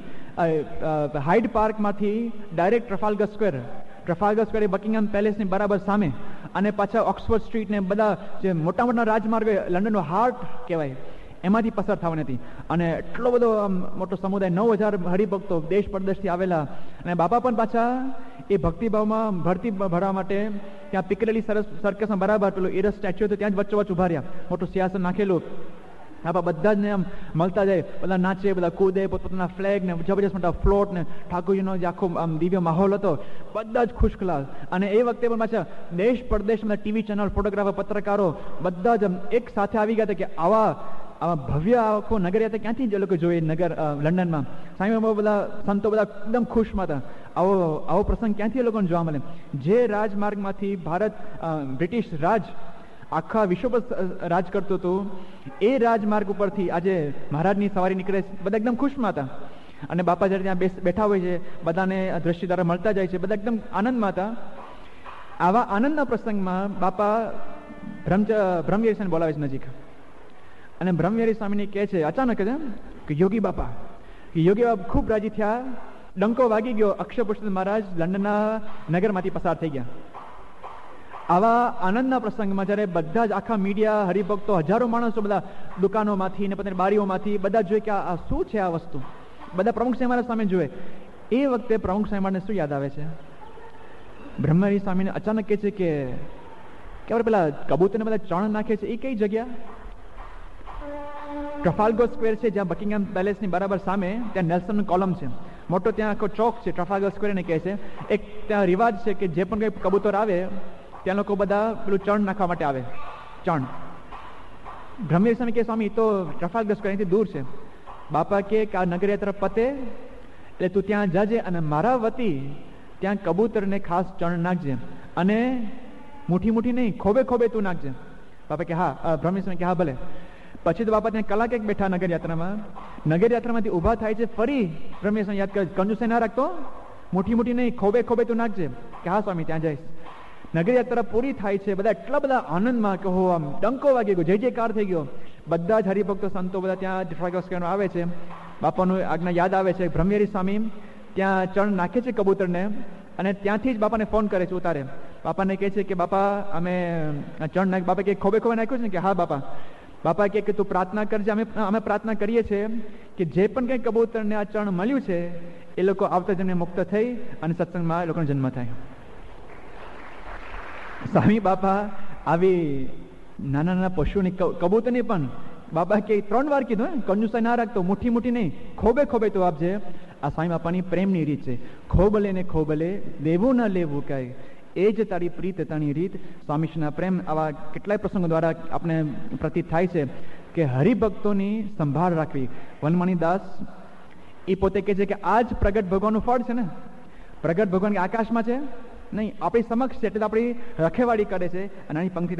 hide પાર્કમાંથી direct Trafalgar square Trafalgar square એ બકિંગહામ પેલેસની બરાબર સામે અને પાછા ઓક્સફર્ડ સ્ટ્રીટ ને બધા જે મોટા મોટા રાજમાર્ગ લંડનનો હાર્ટ કહેવાય એમાંથી પસાર થવાની હતી. અને એટલો બધો મોટો સમુદાય, નવ હજાર હરિભક્તો દેશ પરદેશથી આવેલા. અને બાપા પણ પાછા એ ભક્તિભાવમાં ભરતી ભરવા માટે ત્યાં પિકરેલી સરસ સર્કસમાં બરાબર પેલું એરસ સ્ટેચ્યુ હતું ત્યાં જ વચ્ચોવચ્ચ ઉભા રહ્યા, મોટું સિંહાસન નાખેલું. આપણા બધા જ ને આમ મળતા જાય, બધા નાચે, બધા કૂદે, પોતપોતાના ફ્લેગ ને જબરજસ્ત મોટા ફ્લોટ ને ઠાકોરજીનો જે આખો આમ દિવ્ય માહોલ હતો, બધા જ ખુશખલાસ. અને એ વખતે પણ પાછા દેશ પરદેશમાં ટીવી ચેનલ, ફોટોગ્રાફર, પત્રકારો બધા જ એક સાથે આવી ગયા હતા કે આવા આવા ભવ્ય આખો નગર ક્યાંથી જ લોકો જોઈએ નગર લંડનમાં. સ્વામી બાબા બધા સંતો બધા એકદમ ખુશમાં હતા. આવો આવો પ્રસંગ ક્યાંથી એ લોકોને જોવા મળે? જે રાજમાર્ગમાંથી ભારત બ્રિટિશ રાજ આખા વિશ્વ પર રાજ કરતું હતું, એ રાજમાર્ગ ઉપરથી આજે મહારાજની સવારી નીકળે, બધા એકદમ ખુશમાં હતા. અને બાપા જ્યારે ત્યાં બેસ બેઠા હોય છે, બધાને દ્રષ્ટિ દ્વારા મળતા જાય છે, બધા એકદમ આનંદમાં હતા. આવા આનંદના પ્રસંગમાં બાપા બ્રહ્મ બ્રહ્મવીર સ્વામી બોલાવે છે નજીક, અને બ્રહ્મવીર સ્વામીને કહે છે અચાનક જ કે યોગી બાપા યોગી બાપા ખૂબ રાજી થયા, ડંકો વાગી ગયો, અક્ષર પુરુષોત્તમ મહારાજ લંડનના નગરમાંથી પસાર થઈ ગયા. આવા આનંદના પ્રસંગમાં જ્યારે બધા જ આખા મીડિયા, હરિભક્તો, હજારો માણસો બધા દુકાનોમાંથી ને પોતાની બારીઓમાંથી બધા જોઈએ કે આ શું છે આ વસ્તુ, બધા પ્રમુખ સ્વામી મહારાજ સામે જુએ. એ વખતે પ્રમુખ સ્વામી મહારાજને શું યાદ આવે છે? બ્રહ્મવીર સ્વામીને અચાનક કહે છે કે આપણે પેલા કબૂતરને બધા ચણ નાખે છે એ કઈ જગ્યા? ટ્રફાલ્ગર સ્ક્વેર છે, જ્યાં બકિંગહામ પેલેસની બરાબર સામે ત્યાં નેલ્સનનું કોલમ છે, મોટો ત્યાં આખો ચોક છે, ટ્રફાલ્ગર સ્ક્વેર એને કહે છે. એક ત્યાં રિવાજ છે કે જે પણ કંઈ કબૂતર આવે ત્યાં લોકો બધા પેલું ચણ નાખવા માટે આવે, ચણ. બ્રહ્મવીર સ્વામી કે સ્વામી તો ટ્રફાલ્ગર સ્ક્વેર અહીંથી દૂર છે. બાપા કે આ નગરયાત્રા પતે એટલે તું ત્યાં જાજે અને મારા વતી ત્યાં કબૂતરને ખાસ ચણ નાખજે, અને મુઠ્ઠી મુઠ્ઠી નહીં, ખોબે ખોબે તું નાખજે. બાપા કે હા. બ્રહ્મવીર સ્વામી કે હા ભલે. પછી તો બાપા ત્યાં કલાક એક બેઠા નગરયાત્રામાં. નગરયાત્રામાંથી ઊભા થાય છે, ફરી બ્રહ્મવીર સ્વામી યાદ કરે, કંજુસે ના રાખતો, મુઠ્ઠી મુઠ્ઠી નહીં, ખોબે ખોબે તું નાખજે. કે હા સ્વામી ત્યાં જઈશ. નગરયાત્રા પૂરી થાય છે, બધા એટલા બધા આનંદમાં કે હો આમ ડંકો વાગી ગયો, જય જયકાર થઈ ગયો. બધા જ હરિભક્તો સંતો બધા ત્યાં ટ્રફાલ્ગર આવે છે, બાપાનું આજ્ઞા યાદ આવે છે. બ્રહ્મવીર સ્વામી ત્યાં ચણ નાખે છે કબૂતરને, અને ત્યાંથી જ બાપાને ફોન કરે છે ઉતારે. બાપાને કહે છે કે બાપા અમે ચણ નાખ. બાપા કે ખોબે ખોબે નાખ્યું છે ને? કે હા બાપા. બાપા કે તું પ્રાર્થના કરજે, અમે અમે પ્રાર્થના કરીએ છીએ કે જે પણ કંઈ કબૂતરને આ ચણ મળ્યું છે એ લોકો આવતા જન્મે મુક્ત થઈ અને સત્સંગમાં એ લોકોનો જન્મ થાય. સ્વામી બાપા આવી નાના નાના પશુની કબૂતરની પણ બાપા કે ત્રણ વાર કીધું, કંજુસાઈ ના રાખતો, મુઠ્ઠી મુઠ્ઠી નહીં, ખોબે ખોબે તો આપજે. આ સ્વામી બાપાની પ્રેમની રીત છે. ખોબલે ને ખોબલે દેવું ન લેવું કાંઈ, એ જ તારી પ્રીત તાણી રીત. સ્વામીશ્રીના પ્રેમ આવા કેટલાય પ્રસંગો દ્વારા આપણે પ્રતીત થાય છે કે હરિભક્તોની સંભાળ રાખવી. વનમણી દાસ એ પોતે કહે છે કે આ જ પ્રગટ ભગવાનનું ફળ છે ને. પ્રગટ ભગવાન આકાશમાં છે નહીં, આપણી સમક્ષ છે એટલે આપણી રખેવાળી કરે છે. અને આની પંક્તિ